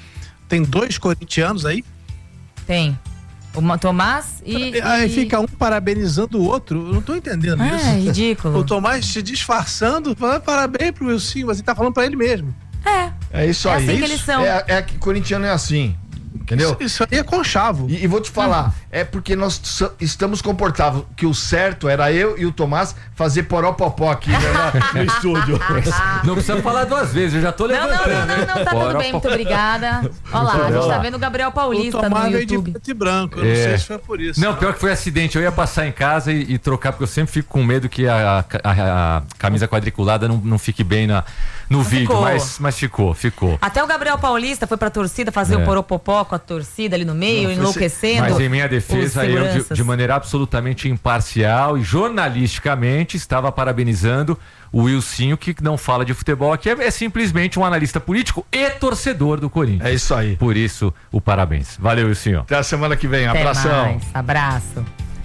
Tem dois corintianos aí? Tem. O Tomás e... Aí e... fica um parabenizando o outro. Eu não tô entendendo Ah, isso. é ridículo. O Tomás se disfarçando, falando parabéns pro Wilson, mas ele tá falando pra ele mesmo. É. É isso É aí. assim que Isso. eles são. É, é que corintiano é assim. Entendeu? Isso, isso aí é conchavo. E, e vou te falar, é porque nós so- estamos comportáveis, que o certo era eu e o Tomás fazer poropopó aqui, né, no estúdio. Não precisa falar duas vezes, eu já tô Não, levantando. não, não, não, não, tá tudo bem, muito obrigada. Olha lá, a gente tá vendo o Gabriel Paulista O Tomás no veio de YouTube. preto e branco, eu não É. sei se foi por isso. Não, pior que foi acidente. Eu ia passar em casa e, e trocar, porque eu sempre fico com medo que a, a- a camisa quadriculada não, não fique bem na, no vídeo, ficou. mas, mas ficou, ficou. Até o Gabriel Paulista foi pra torcida fazer É. o poropopó com a torcida ali no meio, Não, foi enlouquecendo. Mas em minha os defesa, eu, de, seguranças. de maneira absolutamente imparcial e jornalisticamente, estava parabenizando o Wilsinho, que não fala de futebol aqui, é, é simplesmente um analista político e torcedor do Corinthians. É isso aí. Por isso, o parabéns. Valeu, Wilsinho. Até a semana que vem. Até Abração. mais. Abraço.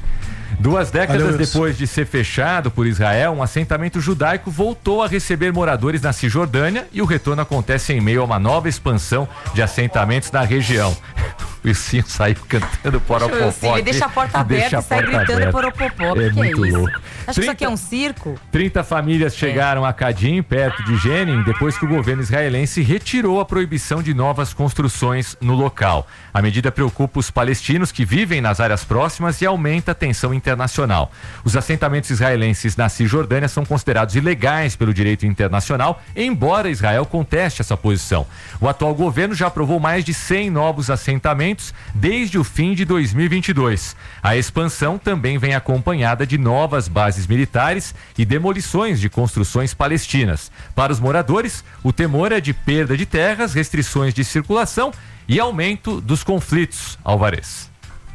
Duas décadas Valeu, Wilson. depois de ser fechado por Israel, um assentamento judaico voltou a receber moradores na Cisjordânia e o retorno acontece em meio a uma nova expansão de assentamentos na região. O Ilcinho saiu cantando Poropopó. Ele deixa a porta aberta e sai gritando Poropopó. É que muito é isso? louco. Acho que isso aqui é um circo. trinta famílias chegaram a Kadim, perto de Jenin, depois que o governo israelense retirou a proibição de novas construções no local. A medida preocupa os palestinos que vivem nas áreas próximas e aumenta a tensão internacional. Os assentamentos israelenses na Cisjordânia são considerados ilegais pelo direito internacional, embora Israel conteste essa posição. O atual governo já aprovou mais de cem novos assentamentos desde o fim de dois mil e vinte e dois. A expansão também vem acompanhada de novas bases militares e demolições de construções palestinas. Para os moradores, o temor é de perda de terras, restrições de circulação e aumento dos conflitos. Alvarez.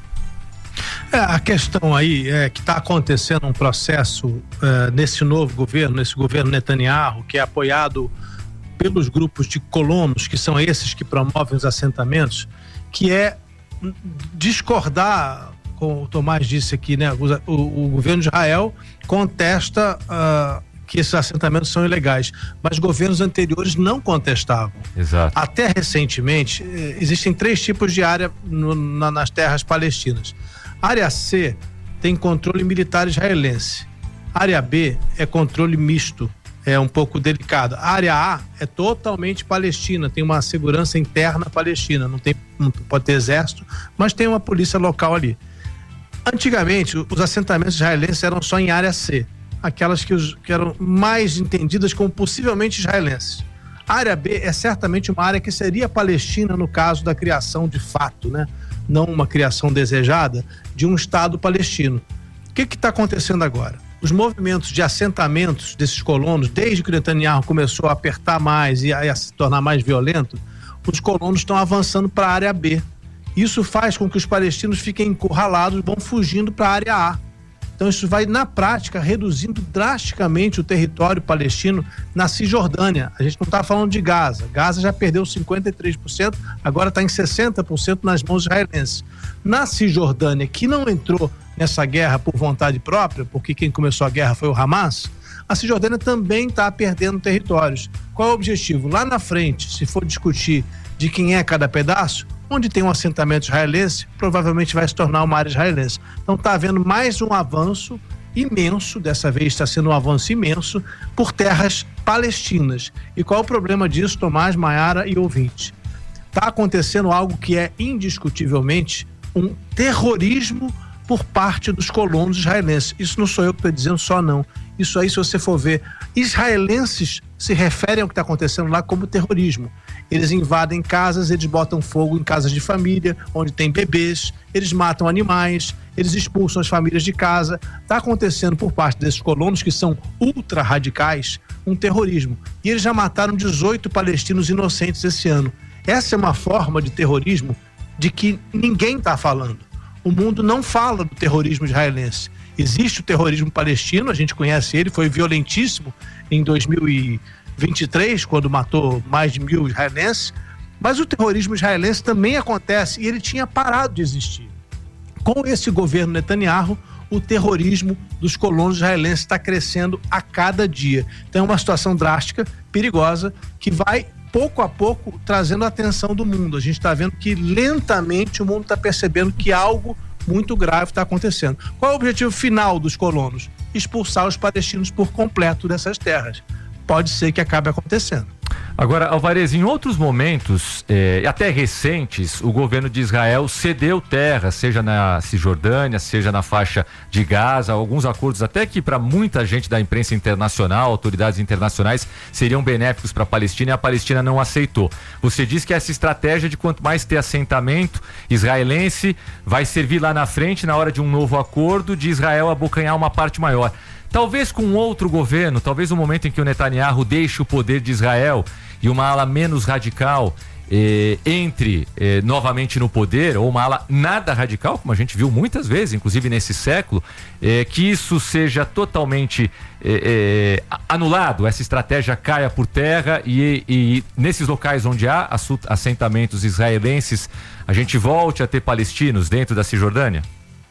É, a questão aí é que está acontecendo um processo é, nesse novo governo, nesse governo Netanyahu, que é apoiado pelos grupos de colonos, que são esses que promovem os assentamentos, que é discordar, como o Tomás disse aqui, né? O, o, o governo de Israel contesta uh, que esses assentamentos são ilegais, mas governos anteriores não contestavam. Exato. Até recentemente, eh, existem três tipos de área no, na, nas terras palestinas. Área C tem controle militar israelense. Área B é controle misto, é um pouco delicado. A área A é totalmente palestina, tem uma segurança interna palestina, não tem, não pode ter exército, mas tem uma polícia local ali. Antigamente, os assentamentos israelenses eram só em área C, aquelas que, os, que eram mais entendidas como possivelmente israelenses. A área B é certamente uma área que seria palestina no caso da criação de fato, né? Não uma criação desejada de um Estado palestino. O que está acontecendo agora? Os movimentos de assentamentos desses colonos, desde que o Netanyahu começou a apertar mais e a, e a se tornar mais violento, os colonos estão avançando para a área B. Isso faz com que os palestinos fiquem encurralados, vão fugindo para a área A. Então isso vai, na prática, reduzindo drasticamente o território palestino na Cisjordânia. A gente não está falando de Gaza. Gaza já perdeu cinquenta e três por cento, agora está em sessenta por cento nas mãos israelenses. Na Cisjordânia, que não entrou nessa guerra por vontade própria, porque quem começou a guerra foi o Hamas, a Cisjordânia também está perdendo territórios. Qual é o objetivo? Lá na frente, se for discutir de quem é cada pedaço, onde tem um assentamento israelense, provavelmente vai se tornar uma área israelense. Então está havendo mais um avanço imenso, dessa vez está sendo um avanço imenso, por terras palestinas. E qual é o problema disso, Tomás, Maiara e ouvinte? Está acontecendo algo que é indiscutivelmente um terrorismo por parte dos colonos israelenses. Isso não sou eu que estou dizendo só, não. Isso aí, se você for ver, israelenses se referem ao que está acontecendo lá como terrorismo. Eles invadem casas, eles botam fogo em casas de família, onde tem bebês, eles matam animais, eles expulsam as famílias de casa. Está acontecendo por parte desses colonos, que são ultra radicais, um terrorismo. E eles já mataram dezoito palestinos inocentes esse ano. Essa é uma forma de terrorismo de que ninguém está falando. O mundo não fala do terrorismo israelense. Existe o terrorismo palestino, a gente conhece ele, foi violentíssimo em dois mil e vinte e três, quando matou mais de mil israelenses, mas o terrorismo israelense também acontece e ele tinha parado de existir. Com esse governo Netanyahu, o terrorismo dos colonos israelenses está crescendo a cada dia. Então é uma situação drástica, perigosa, que vai pouco a pouco trazendo a atenção do mundo. A gente está vendo que lentamente o mundo está percebendo que algo muito grave está acontecendo. Qual é o objetivo final dos colonos? Expulsar os palestinos por completo dessas terras. Pode ser que acabe acontecendo. Agora, Alvarez, em outros momentos, eh, até recentes, o governo de Israel cedeu terra, seja na Cisjordânia, seja na faixa de Gaza, alguns acordos até que para muita gente da imprensa internacional, autoridades internacionais, seriam benéficos para a Palestina, e a Palestina não aceitou. Você diz que essa estratégia de quanto mais ter assentamento israelense vai servir lá na frente, na hora de um novo acordo, de Israel abocanhar uma parte maior. Talvez com outro governo, talvez no momento em que o Netanyahu deixe o poder de Israel e uma ala menos radical eh, entre eh, novamente no poder, ou uma ala nada radical, como a gente viu muitas vezes, inclusive nesse século, eh, que isso seja totalmente eh, eh, anulado, essa estratégia caia por terra e, e nesses locais onde há assentamentos israelenses, a gente volte a ter palestinos dentro da Cisjordânia?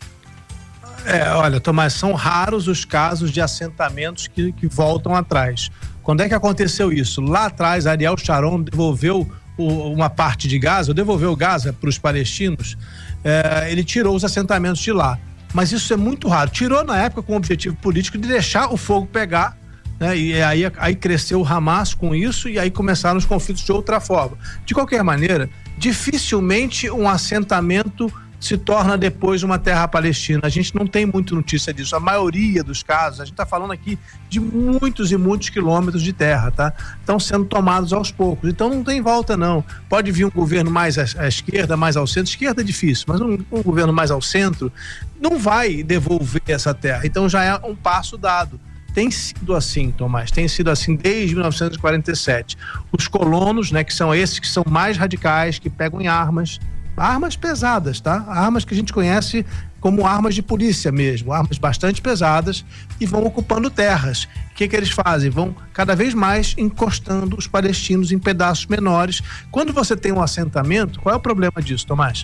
É, olha, Tomás, são raros os casos de assentamentos que, que voltam atrás. Quando é que aconteceu isso? Lá atrás, Ariel Sharon devolveu o, uma parte de Gaza, ou devolveu Gaza para os palestinos, é, ele tirou os assentamentos de lá. Mas isso é muito raro. Tirou na época com o objetivo político de deixar o fogo pegar, né? E aí, aí cresceu o Hamas com isso e aí começaram os conflitos de outra forma. De qualquer maneira, dificilmente um assentamento se torna depois uma terra palestina. A gente não tem muita notícia disso. A maioria dos casos, a gente está falando aqui de muitos e muitos quilômetros de terra, tá? Estão sendo tomados aos poucos. Então não tem volta, não. Pode vir um governo mais à, à esquerda, mais ao centro. Esquerda é difícil, mas um, um governo mais ao centro não vai devolver essa terra. Então já é um passo dado. Tem sido assim, Tomás, tem sido assim desde mil novecentos e quarenta e sete. Os colonos, né, que são esses que são mais radicais, que pegam em armas, armas pesadas, tá? Armas que a gente conhece como armas de polícia mesmo, armas bastante pesadas, e vão ocupando terras. O que que eles fazem? Vão cada vez mais encostando os palestinos em pedaços menores. Quando você tem um assentamento, qual é o problema disso, Tomás?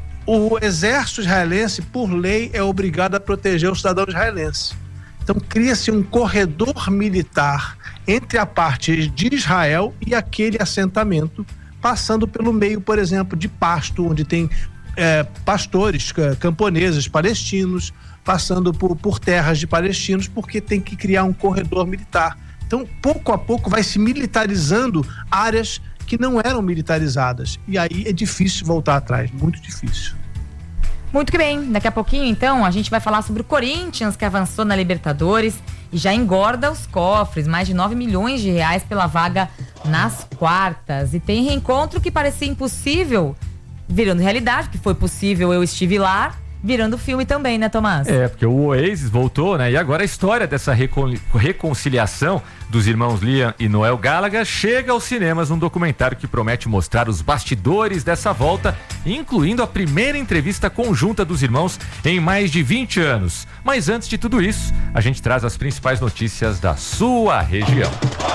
O exército israelense, por lei, é obrigado a proteger o cidadão israelense. Então cria-se um corredor militar entre a parte de Israel e aquele assentamento, passando pelo meio, por exemplo, de pasto, onde tem é, pastores, camponeses palestinos, passando por, por terras de palestinos, porque tem que criar um corredor militar. Então, pouco a pouco, vai se militarizando áreas que não eram militarizadas. E aí é difícil voltar atrás, muito difícil. Muito que bem, daqui a pouquinho então a gente vai falar sobre o Corinthians, que avançou na Libertadores e já engorda os cofres, mais de nove milhões de reais pela vaga nas quartas. E tem reencontro que parecia impossível virando realidade, que foi possível, eu estive lá, virando filme também, né, Tomás? É, porque o Oasis voltou, né? E agora a história dessa recon... reconciliação dos irmãos Liam e Noel Gallagher chega aos cinemas num documentário que promete mostrar os bastidores dessa volta, incluindo a primeira entrevista conjunta dos irmãos em mais de vinte anos. Mas antes de tudo isso, a gente traz as principais notícias da sua região.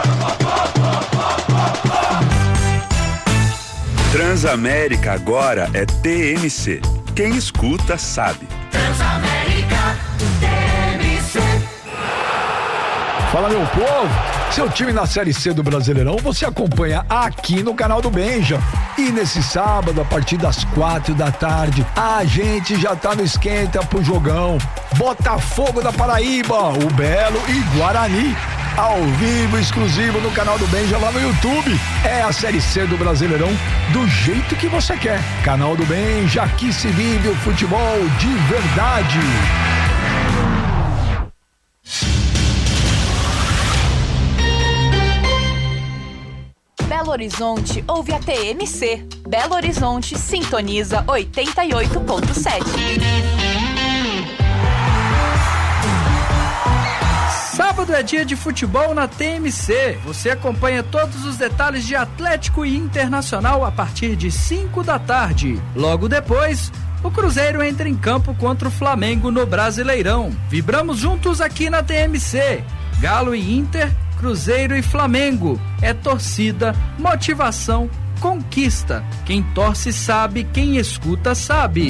Transamérica agora é T M C. Quem escuta sabe. Transamérica T M C. Fala, meu povo, seu time na Série C do Brasileirão você acompanha aqui no canal do Benja. E nesse sábado, a partir das quatro da tarde, a gente já tá no esquenta pro jogão. Botafogo da Paraíba, o Belo e Guarani. Ao vivo, exclusivo no canal do Benja lá no YouTube. É a Série C do Brasileirão do jeito que você quer. Canal do Benja, aqui se vive o futebol de verdade. Belo Horizonte ouve a T M C. Belo Horizonte sintoniza oitenta e oito ponto sete. Sábado é dia de futebol na T M C. Você acompanha todos os detalhes de Atlético e Internacional a partir de cinco da tarde. Logo depois, o Cruzeiro entra em campo contra o Flamengo no Brasileirão. Vibramos juntos aqui na T M C. Galo e Inter, Cruzeiro e Flamengo. É torcida, motivação, conquista. Quem torce sabe, quem escuta sabe.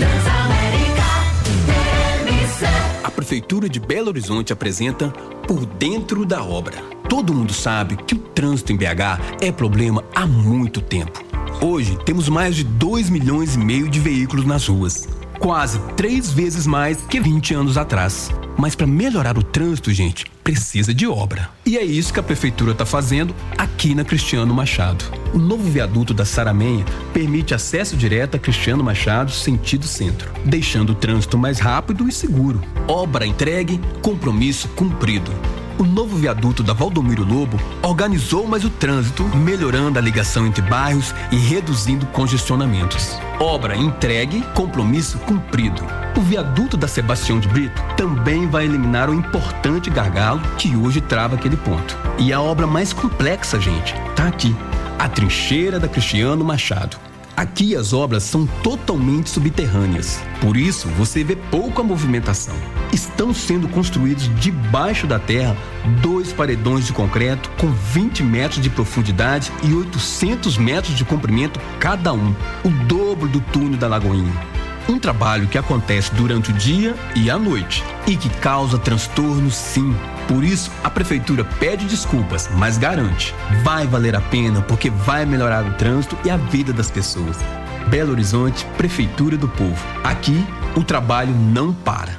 A Prefeitura de Belo Horizonte apresenta Por Dentro da Obra. Todo mundo sabe que o trânsito em B H é problema há muito tempo. Hoje temos mais de dois milhões e meio de veículos nas ruas. Quase três vezes mais que vinte anos atrás. Mas para melhorar o trânsito, gente, precisa de obra. E é isso que a Prefeitura está fazendo aqui na Cristiano Machado. O novo viaduto da Saramenha permite acesso direto a Cristiano Machado, sentido centro, deixando o trânsito mais rápido e seguro. Obra entregue, compromisso cumprido. O novo viaduto da Valdomiro Lobo organizou mais o trânsito, melhorando a ligação entre bairros e reduzindo congestionamentos. Obra entregue, compromisso cumprido. O viaduto da Sebastião de Brito também vai eliminar o importante gargalo que hoje trava aquele ponto. E a obra mais complexa, gente, tá aqui. A trincheira da Cristiano Machado. Aqui as obras são totalmente subterrâneas, por isso você vê pouca movimentação. Estão sendo construídos debaixo da terra dois paredões de concreto com vinte metros de profundidade e oitocentos metros de comprimento cada um, o dobro do túnel da Lagoinha. Um trabalho que acontece durante o dia e a noite e que causa transtorno, sim. Por isso, a Prefeitura pede desculpas, mas garante, vai valer a pena porque vai melhorar o trânsito e a vida das pessoas. Belo Horizonte, Prefeitura do Povo. Aqui, o trabalho não para.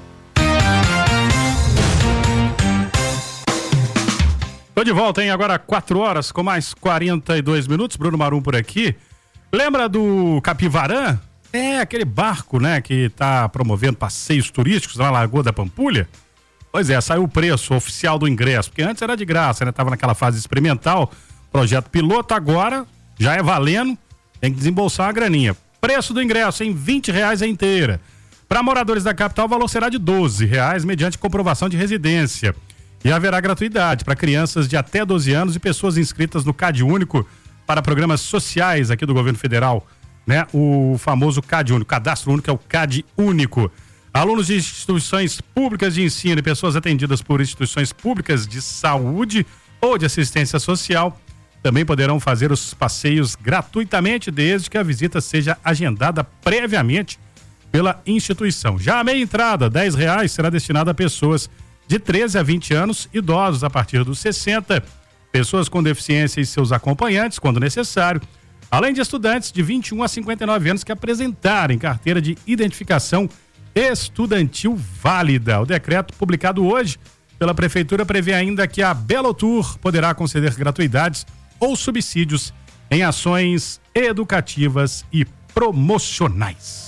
Tô de volta, hein? Agora quatro horas com mais quarenta e dois minutos. Bruno Marum por aqui. Lembra do Capivarã? É aquele barco, né, que tá promovendo passeios turísticos na Lagoa da Pampulha. Pois é, saiu o preço oficial do ingresso, porque antes era de graça, né? Tava naquela fase experimental, projeto piloto, agora já é valendo, tem que desembolsar uma graninha. Preço do ingresso em vinte reais a inteira. Para moradores da capital, o valor será de doze reais, mediante comprovação de residência. E haverá gratuidade para crianças de até doze anos e pessoas inscritas no CAD Único para programas sociais aqui do governo federal, né? O famoso CAD Único, Cadastro Único é o CAD Único. Alunos de instituições públicas de ensino e pessoas atendidas por instituições públicas de saúde ou de assistência social também poderão fazer os passeios gratuitamente, desde que a visita seja agendada previamente pela instituição. Já a meia entrada, dez reais, será destinada a pessoas de treze a vinte anos, idosos a partir dos sessenta, pessoas com deficiência e seus acompanhantes, quando necessário, além de estudantes de vinte e um a cinquenta e nove anos que apresentarem carteira de identificação estudantil válida. O decreto publicado hoje pela Prefeitura prevê ainda que a Belotour poderá conceder gratuidades ou subsídios em ações educativas e promocionais.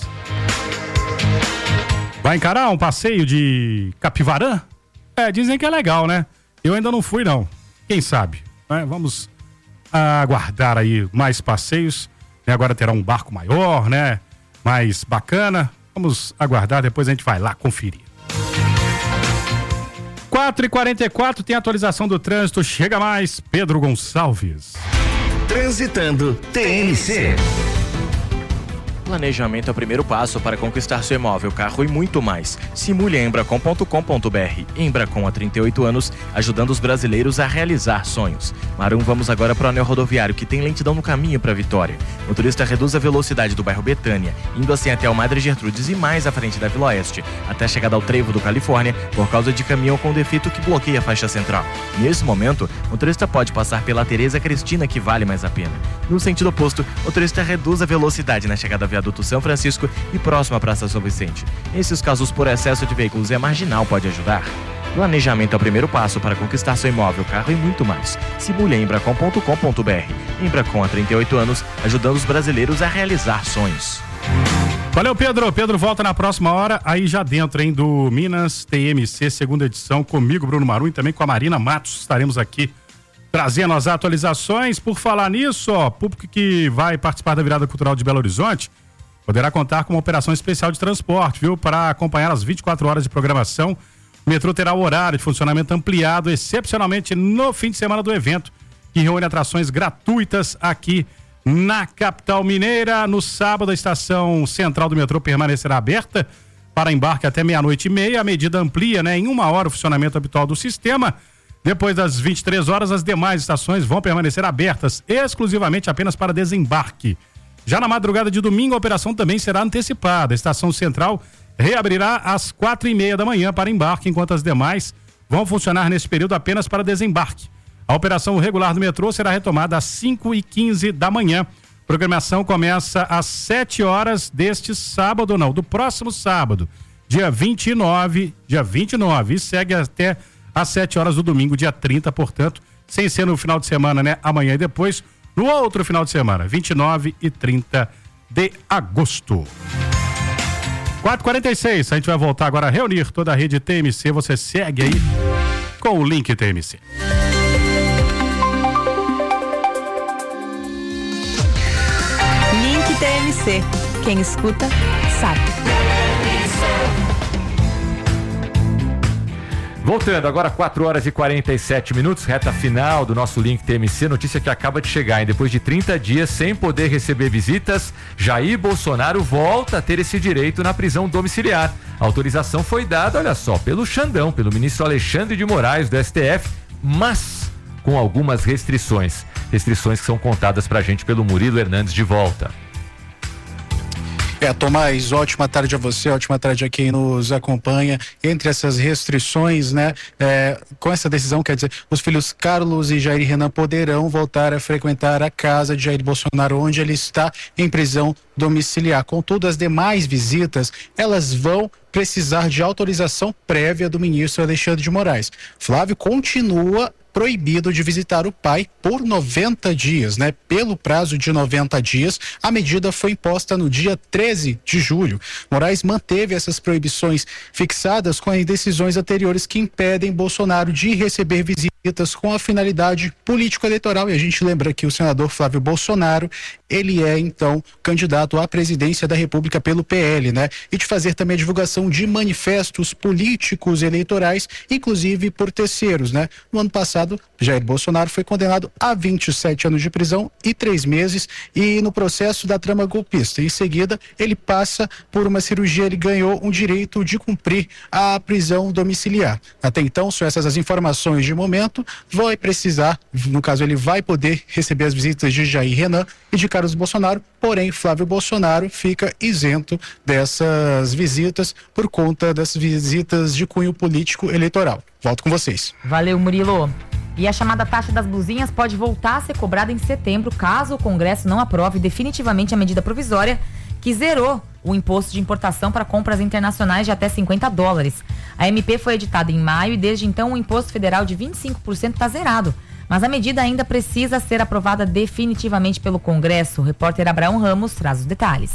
Vai encarar um passeio de Capivarã? É, dizem que é legal, né? Eu ainda não fui, não. Quem sabe? Né? Vamos aguardar aí mais passeios. E agora terá um barco maior, né? Mais bacana. Vamos aguardar, depois a gente vai lá conferir. quatro e quarenta e quatro, tem atualização do trânsito. Chega mais, Pedro Gonçalves. Transitando T M C. Planejamento é o primeiro passo para conquistar seu imóvel, carro e muito mais. Simule a Embracon ponto com ponto br. Embracon há trinta e oito anos, ajudando os brasileiros a realizar sonhos. Marum, vamos agora para o anel rodoviário, que tem lentidão no caminho para Vitória. O motorista reduz a velocidade do bairro Betânia, indo assim até o Madre Gertrudes e mais à frente da Vila Oeste, até a chegada ao Trevo do Califórnia, por causa de caminhão com defeito que bloqueia a faixa central. Nesse momento, o motorista pode passar pela Tereza Cristina, que vale mais a pena. No sentido oposto, o motorista reduz a velocidade na chegada ao Viaduto São Francisco e próximo à Praça São Vicente. Nesses casos, por excesso de veículos, a marginal pode ajudar. Planejamento é o primeiro passo para conquistar seu imóvel, carro e muito mais. Simule a Embracon ponto com ponto br. Embracon há trinta e oito anos, ajudando os brasileiros a realizar sonhos. Valeu, Pedro. Pedro volta na próxima hora, aí já dentro, hein, do Minas T M C, segunda edição, comigo, Bruno Marum, e também com a Marina Matos. Estaremos aqui trazendo as atualizações. Por falar nisso, ó, público que vai participar da Virada Cultural de Belo Horizonte poderá contar com uma operação especial de transporte, viu? Para acompanhar as vinte e quatro horas de programação, o metrô terá o horário de funcionamento ampliado, excepcionalmente no fim de semana do evento, que reúne atrações gratuitas aqui na capital mineira. No sábado, a estação central do metrô permanecerá aberta para embarque até meia-noite e meia. A medida amplia, né, em uma hora o funcionamento habitual do sistema. Depois das vinte e três horas, as demais estações vão permanecer abertas exclusivamente apenas para desembarque. Já na madrugada de domingo, a operação também será antecipada. A estação central reabrirá às quatro e meia da manhã para embarque, enquanto as demais vão funcionar nesse período apenas para desembarque. A operação regular do metrô será retomada às cinco e quinze da manhã. A programação começa às sete horas deste sábado, não, do próximo sábado, dia vinte e nove, dia vinte e nove, e segue até às sete horas do domingo, dia trinta, portanto, sem ser no final de semana, né? Amanhã e depois, no outro final de semana, vinte e nove e trinta de agosto. quatro e quarenta e seis, a gente vai voltar agora a reunir toda a rede T M C. Você segue aí com o link T M C. Link T M C. Quem escuta, sabe. Voltando, agora quatro horas e quarenta e sete minutos, reta final do nosso Link T M C, notícia que acaba de chegar, hein? Depois de trinta dias sem poder receber visitas, Jair Bolsonaro volta a ter esse direito na prisão domiciliar. A autorização foi dada, olha só, pelo Xandão, pelo ministro Alexandre de Moraes do S T F, mas com algumas restrições, restrições que são contadas pra gente pelo Murilo Hernandes de volta. É, Tomás, ótima tarde a você, ótima tarde a quem nos acompanha. Entre essas restrições, né, é, com essa decisão, quer dizer, os filhos Carlos e Jair Renan poderão voltar a frequentar a casa de Jair Bolsonaro, onde ele está em prisão domiciliar. Contudo, as demais visitas, elas vão precisar de autorização prévia do ministro Alexandre de Moraes. Flávio continua proibido de visitar o pai por noventa dias, né? Pelo prazo de noventa dias, a medida foi imposta no dia treze de julho. Moraes manteve essas proibições fixadas com as decisões anteriores que impedem Bolsonaro de receber visitas com a finalidade político-eleitoral. E a gente lembra que o senador Flávio Bolsonaro, ele é então candidato à presidência da República pelo P L, né? E de fazer também a divulgação de manifestos políticos eleitorais, inclusive por terceiros, né? No ano passado, Jair Bolsonaro foi condenado a vinte e sete anos de prisão e três meses e no processo da trama golpista. Em seguida, ele passa por uma cirurgia, ele ganhou um direito de cumprir a prisão domiciliar. Até então, são essas as informações de momento. Vai precisar, no caso, ele vai poder receber as visitas de Jair Renan e de Carlos Bolsonaro, porém, Flávio Bolsonaro fica isento dessas visitas por conta das visitas de cunho político eleitoral. Volto com vocês. Valeu, Murilo. E a chamada taxa das blusinhas pode voltar a ser cobrada em setembro, caso o Congresso não aprove definitivamente a medida provisória que zerou o imposto de importação para compras internacionais de até cinquenta dólares. A M P foi editada em maio e desde então o imposto federal de vinte e cinco por cento está zerado. Mas a medida ainda precisa ser aprovada definitivamente pelo Congresso. O repórter Abraão Ramos traz os detalhes.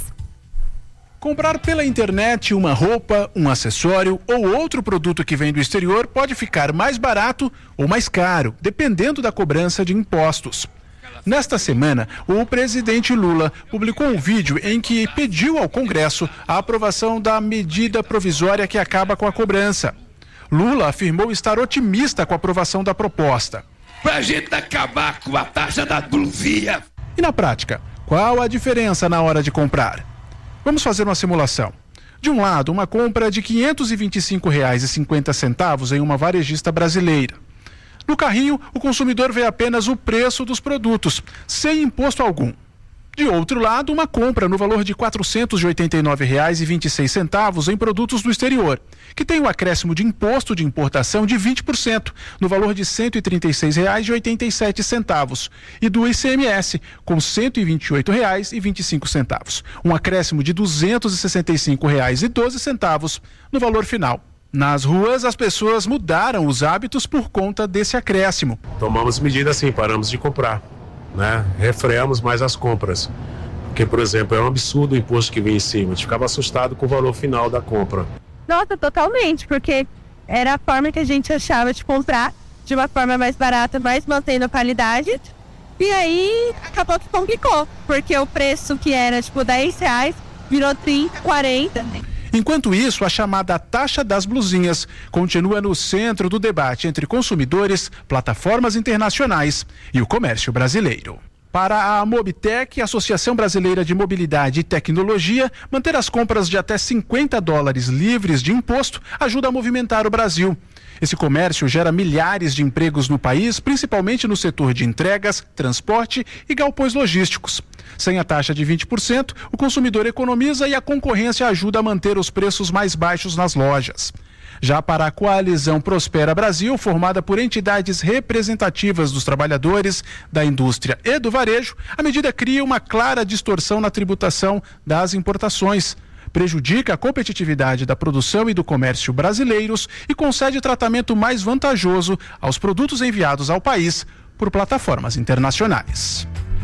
Comprar pela internet uma roupa, um acessório ou outro produto que vem do exterior pode ficar mais barato ou mais caro, dependendo da cobrança de impostos. Nesta semana, o presidente Lula publicou um vídeo em que pediu ao Congresso a aprovação da medida provisória que acaba com a cobrança. Lula afirmou estar otimista com a aprovação da proposta. Pra gente acabar com a taxa da blusinha. E na prática, qual a diferença na hora de comprar? Vamos fazer uma simulação. De um lado, uma compra de quinhentos e vinte e cinco reais e cinquenta centavos em uma varejista brasileira. No carrinho, o consumidor vê apenas o preço dos produtos, sem imposto algum. De outro lado, uma compra no valor de quatrocentos e oitenta e nove reais e vinte e seis centavos em produtos do exterior, que tem o acréscimo de imposto de importação de vinte por cento, no valor de cento e trinta e seis reais e oitenta e sete centavos, e do I C M S, com cento e vinte e oito reais e vinte e cinco centavos, um acréscimo de duzentos e sessenta e cinco reais e doze centavos no valor final. Nas ruas, as pessoas mudaram os hábitos por conta desse acréscimo. Tomamos medida assim, paramos de comprar. Né? Refreamos mais as compras, porque, por exemplo, é um absurdo o imposto que vem em cima. A gente ficava assustado com o valor final da compra. Nossa, totalmente, porque era a forma que a gente achava de comprar de uma forma mais barata, mas mantendo a qualidade. E aí acabou que complicou, porque o preço que era tipo dez reais virou trinta, quarenta. Enquanto isso, a chamada taxa das blusinhas continua no centro do debate entre consumidores, plataformas internacionais e o comércio brasileiro. Para a Mobitec, Associação Brasileira de Mobilidade e Tecnologia, manter as compras de até cinquenta dólares livres de imposto ajuda a movimentar o Brasil. Esse comércio gera milhares de empregos no país, principalmente no setor de entregas, transporte e galpões logísticos. Sem a taxa de vinte por cento, o consumidor economiza e a concorrência ajuda a manter os preços mais baixos nas lojas. Já para a coalizão Prospera Brasil, formada por entidades representativas dos trabalhadores, da indústria e do varejo, a medida cria uma clara distorção na tributação das importações, prejudica a competitividade da produção e do comércio brasileiros e concede tratamento mais vantajoso aos produtos enviados ao país por plataformas internacionais.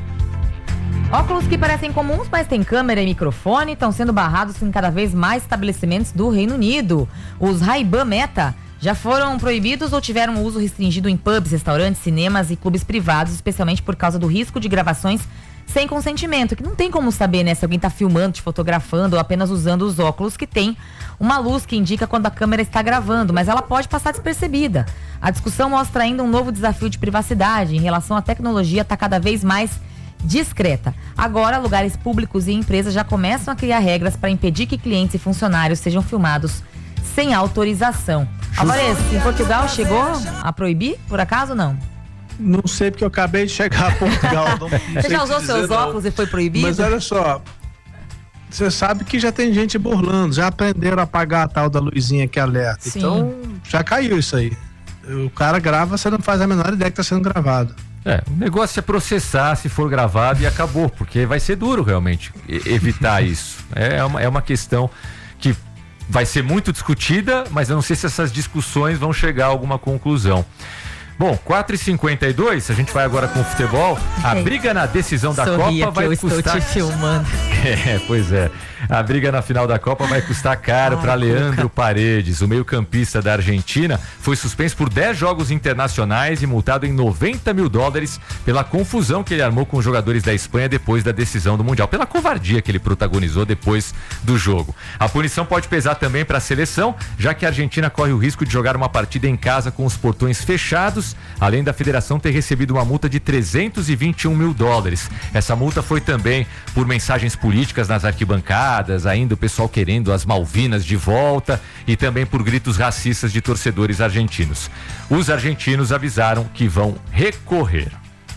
Óculos que parecem comuns, mas têm câmera e microfone, estão sendo barrados em cada vez mais estabelecimentos do Reino Unido. Os Ray-Ban Meta já foram proibidos ou tiveram uso restringido em pubs, restaurantes, cinemas e clubes privados, especialmente por causa do risco de gravações sem consentimento, que não tem como saber, né, se alguém está filmando, te fotografando ou apenas usando os óculos que tem uma luz que indica quando a câmera está gravando, mas ela pode passar despercebida. A discussão mostra ainda um novo desafio de privacidade em relação à tecnologia, está cada vez mais discreta. Agora, lugares públicos e empresas já começam a criar regras para impedir que clientes e funcionários sejam filmados sem autorização. Alvarez, em Portugal chegou a proibir, por acaso não? Não sei, porque eu acabei de chegar a Portugal. Não, não Você já usou seus óculos não. e foi proibido? Mas olha só, você sabe que já tem gente burlando, já aprenderam a apagar a tal da luzinha que alerta. Sim. Então, já caiu isso aí. O cara grava, você não faz a menor ideia que tá sendo gravado. É, o negócio é processar se for gravado e acabou, porque vai ser duro realmente evitar isso. É uma, é uma questão que vai ser muito discutida, mas eu não sei se essas discussões vão chegar a alguma conclusão. Bom, quatro e cinquenta e dois, a gente vai agora com o futebol. A briga na decisão da Sorria Copa vai que eu custar... estou te filmando. É, pois é. A briga na final da Copa vai custar caro para Leandro Paredes. O meio-campista da Argentina foi suspenso por dez jogos internacionais e multado em noventa mil dólares pela confusão que ele armou com os jogadores da Espanha depois da decisão do Mundial, pela covardia que ele protagonizou depois do jogo. A punição pode pesar também para a seleção, já que a Argentina corre o risco de jogar uma partida em casa com os portões fechados, além da federação ter recebido uma multa de trezentos e vinte e um mil dólares. Essa multa foi também por mensagens políticas nas arquibancadas, ainda o pessoal querendo as Malvinas de volta e também por gritos racistas de torcedores argentinos. Os argentinos avisaram que vão recorrer.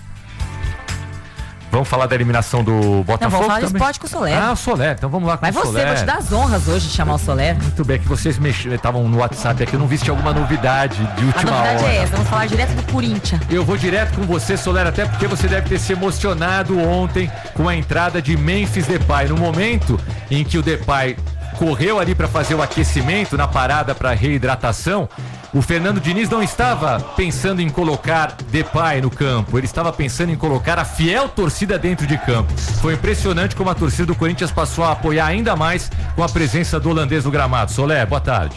Vamos falar da eliminação do Botafogo? Não, vamos falar de também? esporte com o Soler. Ah, o Soler. Então vamos lá com Vai o você, Soler. vou te dar as honras hoje de chamar o Soler. Muito bem, que vocês estavam no WhatsApp aqui, eu não vi se tinha alguma novidade de última hora. A novidade é essa, vamos falar direto do Corinthians. Eu vou direto com você, Soler, até porque você deve ter se emocionado ontem com a entrada de Memphis Depay. No momento em que o Depay correu ali para fazer o aquecimento na parada para reidratação, o Fernando Diniz não estava pensando em colocar Depay no campo, ele estava pensando em colocar a fiel torcida dentro de campo. Foi impressionante como a torcida do Corinthians passou a apoiar ainda mais com a presença do holandês no gramado. Soler, boa tarde.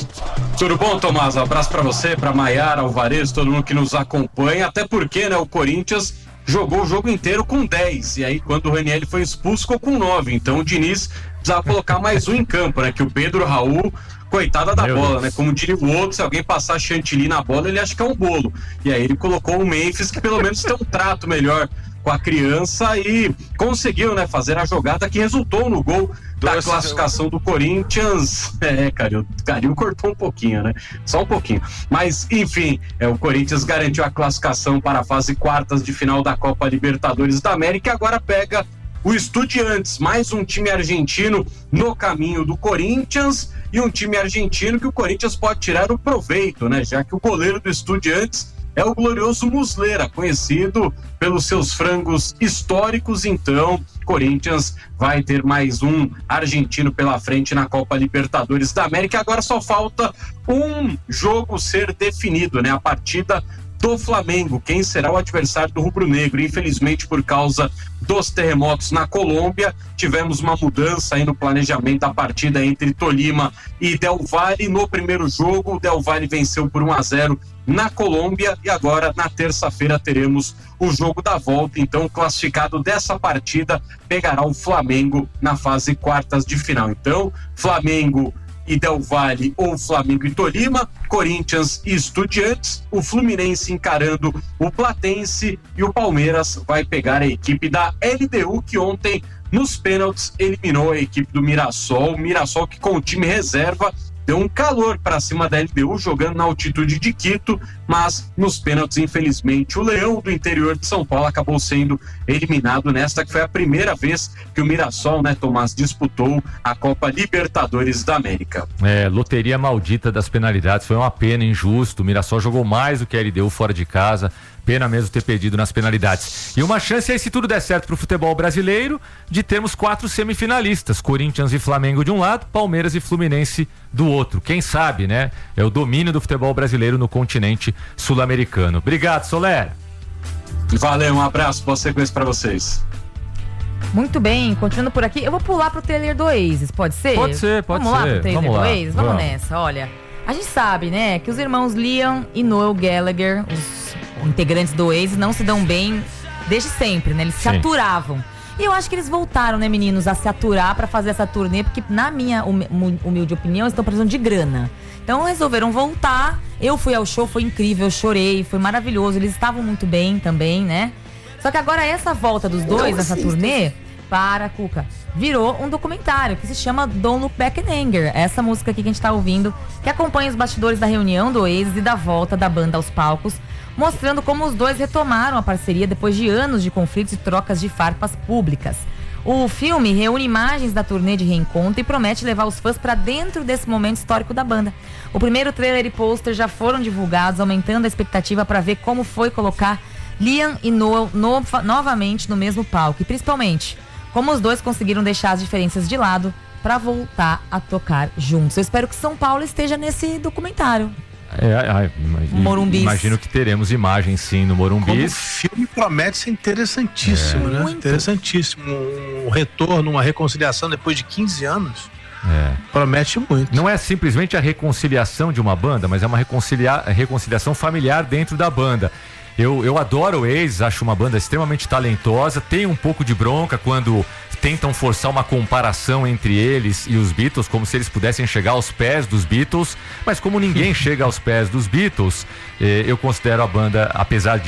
Tudo bom, Tomás? Um abraço para você, para Maiara, Alvarez, todo mundo que nos acompanha, até porque, né, o Corinthians jogou o jogo inteiro com dez, e aí quando o Ranieri foi expulso ficou com nove, então o Diniz precisava colocar mais um em campo, né, que o Pedro Raul, coitada da Meu bola, Deus. né, como diria o outro, se alguém passar chantilly na bola, ele acha que é um bolo, e aí ele colocou o Memphis, que pelo menos tem um trato melhor com a criança e conseguiu, né, fazer a jogada que resultou no gol da classificação do Corinthians. É, cara, o Carinho cortou um pouquinho, né? Só um pouquinho. Mas, enfim, é, o Corinthians garantiu a classificação para a fase quartas de final da Copa Libertadores da América e agora pega o Estudiantes, mais um time argentino no caminho do Corinthians e um time argentino que o Corinthians pode tirar o proveito, né? Já que o goleiro do Estudiantes é o glorioso Muslera, conhecido pelos seus frangos históricos. Então, Corinthians vai ter mais um argentino pela frente na Copa Libertadores da América. Agora só falta um jogo ser definido, né? A partida do Flamengo, quem será o adversário do rubro-negro. Infelizmente, por causa dos terremotos na Colômbia, tivemos uma mudança aí no planejamento da partida entre Tolima e Del Valle. No primeiro jogo, o Del Valle venceu por um a zero na Colômbia e agora na terça-feira teremos o jogo da volta. Então, o classificado dessa partida pegará o Flamengo na fase quartas de final. Então, Flamengo e Del Valle ou Flamengo e Tolima, Corinthians e Estudiantes, o Fluminense encarando o Platense e o Palmeiras vai pegar a equipe da L D U, que ontem nos pênaltis eliminou a equipe do Mirassol. O Mirassol que com o time reserva deu um calor para cima da L D U, jogando na altitude de Quito, mas nos pênaltis, infelizmente, o Leão do interior de São Paulo acabou sendo eliminado nesta, que foi a primeira vez que o Mirassol, né, Tomás, disputou a Copa Libertadores da América. É, loteria maldita das penalidades, foi uma pena, injusto. O Mirassol jogou mais do que a L D U fora de casa. Pena mesmo ter perdido nas penalidades. E uma chance aí, se tudo der certo pro futebol brasileiro, de termos quatro semifinalistas: Corinthians e Flamengo de um lado, Palmeiras e Fluminense do outro. Quem sabe, né? É o domínio do futebol brasileiro no continente sul-americano. Obrigado, Soler. Valeu, um abraço, boa sequência pra vocês. Muito bem, continuando por aqui, eu vou pular pro trailer do Oasis, pode ser? Pode ser, pode Vamos ser. lá pro trailer Vamos do lá. Oasis? Vamos, Vamos. nessa, olha. A gente sabe, né, que os irmãos Liam e Noel Gallagher, os integrantes do Oasis, não se dão bem desde sempre, né? Eles se Sim. aturavam. E eu acho que eles voltaram, né, meninos, a se aturar pra fazer essa turnê, porque na minha hum- humilde opinião, eles estão precisando de grana. Então resolveram voltar. Eu fui ao show, foi incrível, eu chorei, foi maravilhoso. Eles estavam muito bem também, né? Só que agora essa volta dos dois, essa turnê, para, Cuca, virou um documentário que se chama Don't Look Back in Anger. Essa música aqui que a gente tá ouvindo, que acompanha os bastidores da reunião do Oasis e da volta da banda aos palcos, mostrando como os dois retomaram a parceria depois de anos de conflitos e trocas de farpas públicas. O filme reúne imagens da turnê de reencontro e promete levar os fãs para dentro desse momento histórico da banda. O primeiro trailer e pôster já foram divulgados, aumentando a expectativa para ver como foi colocar Liam e Noel no, novamente no mesmo palco. E principalmente, como os dois conseguiram deixar as diferenças de lado para voltar a tocar juntos. Eu espero que São Paulo esteja nesse documentário. É, é, Morumbis. Imagino que teremos imagens sim no Morumbis. Como o filme promete ser interessantíssimo, É. né? Muito. Interessantíssimo. Um retorno, uma reconciliação depois de quinze anos. É. Promete muito. Não é simplesmente a reconciliação de uma banda, mas é uma reconcilia- reconciliação familiar dentro da banda. Eu, eu adoro o Oasis, acho uma banda extremamente talentosa, tem um pouco de bronca quando tentam forçar uma comparação entre eles e os Beatles, como se eles pudessem chegar aos pés dos Beatles, mas como ninguém chega aos pés dos Beatles, eh, eu considero a banda, apesar de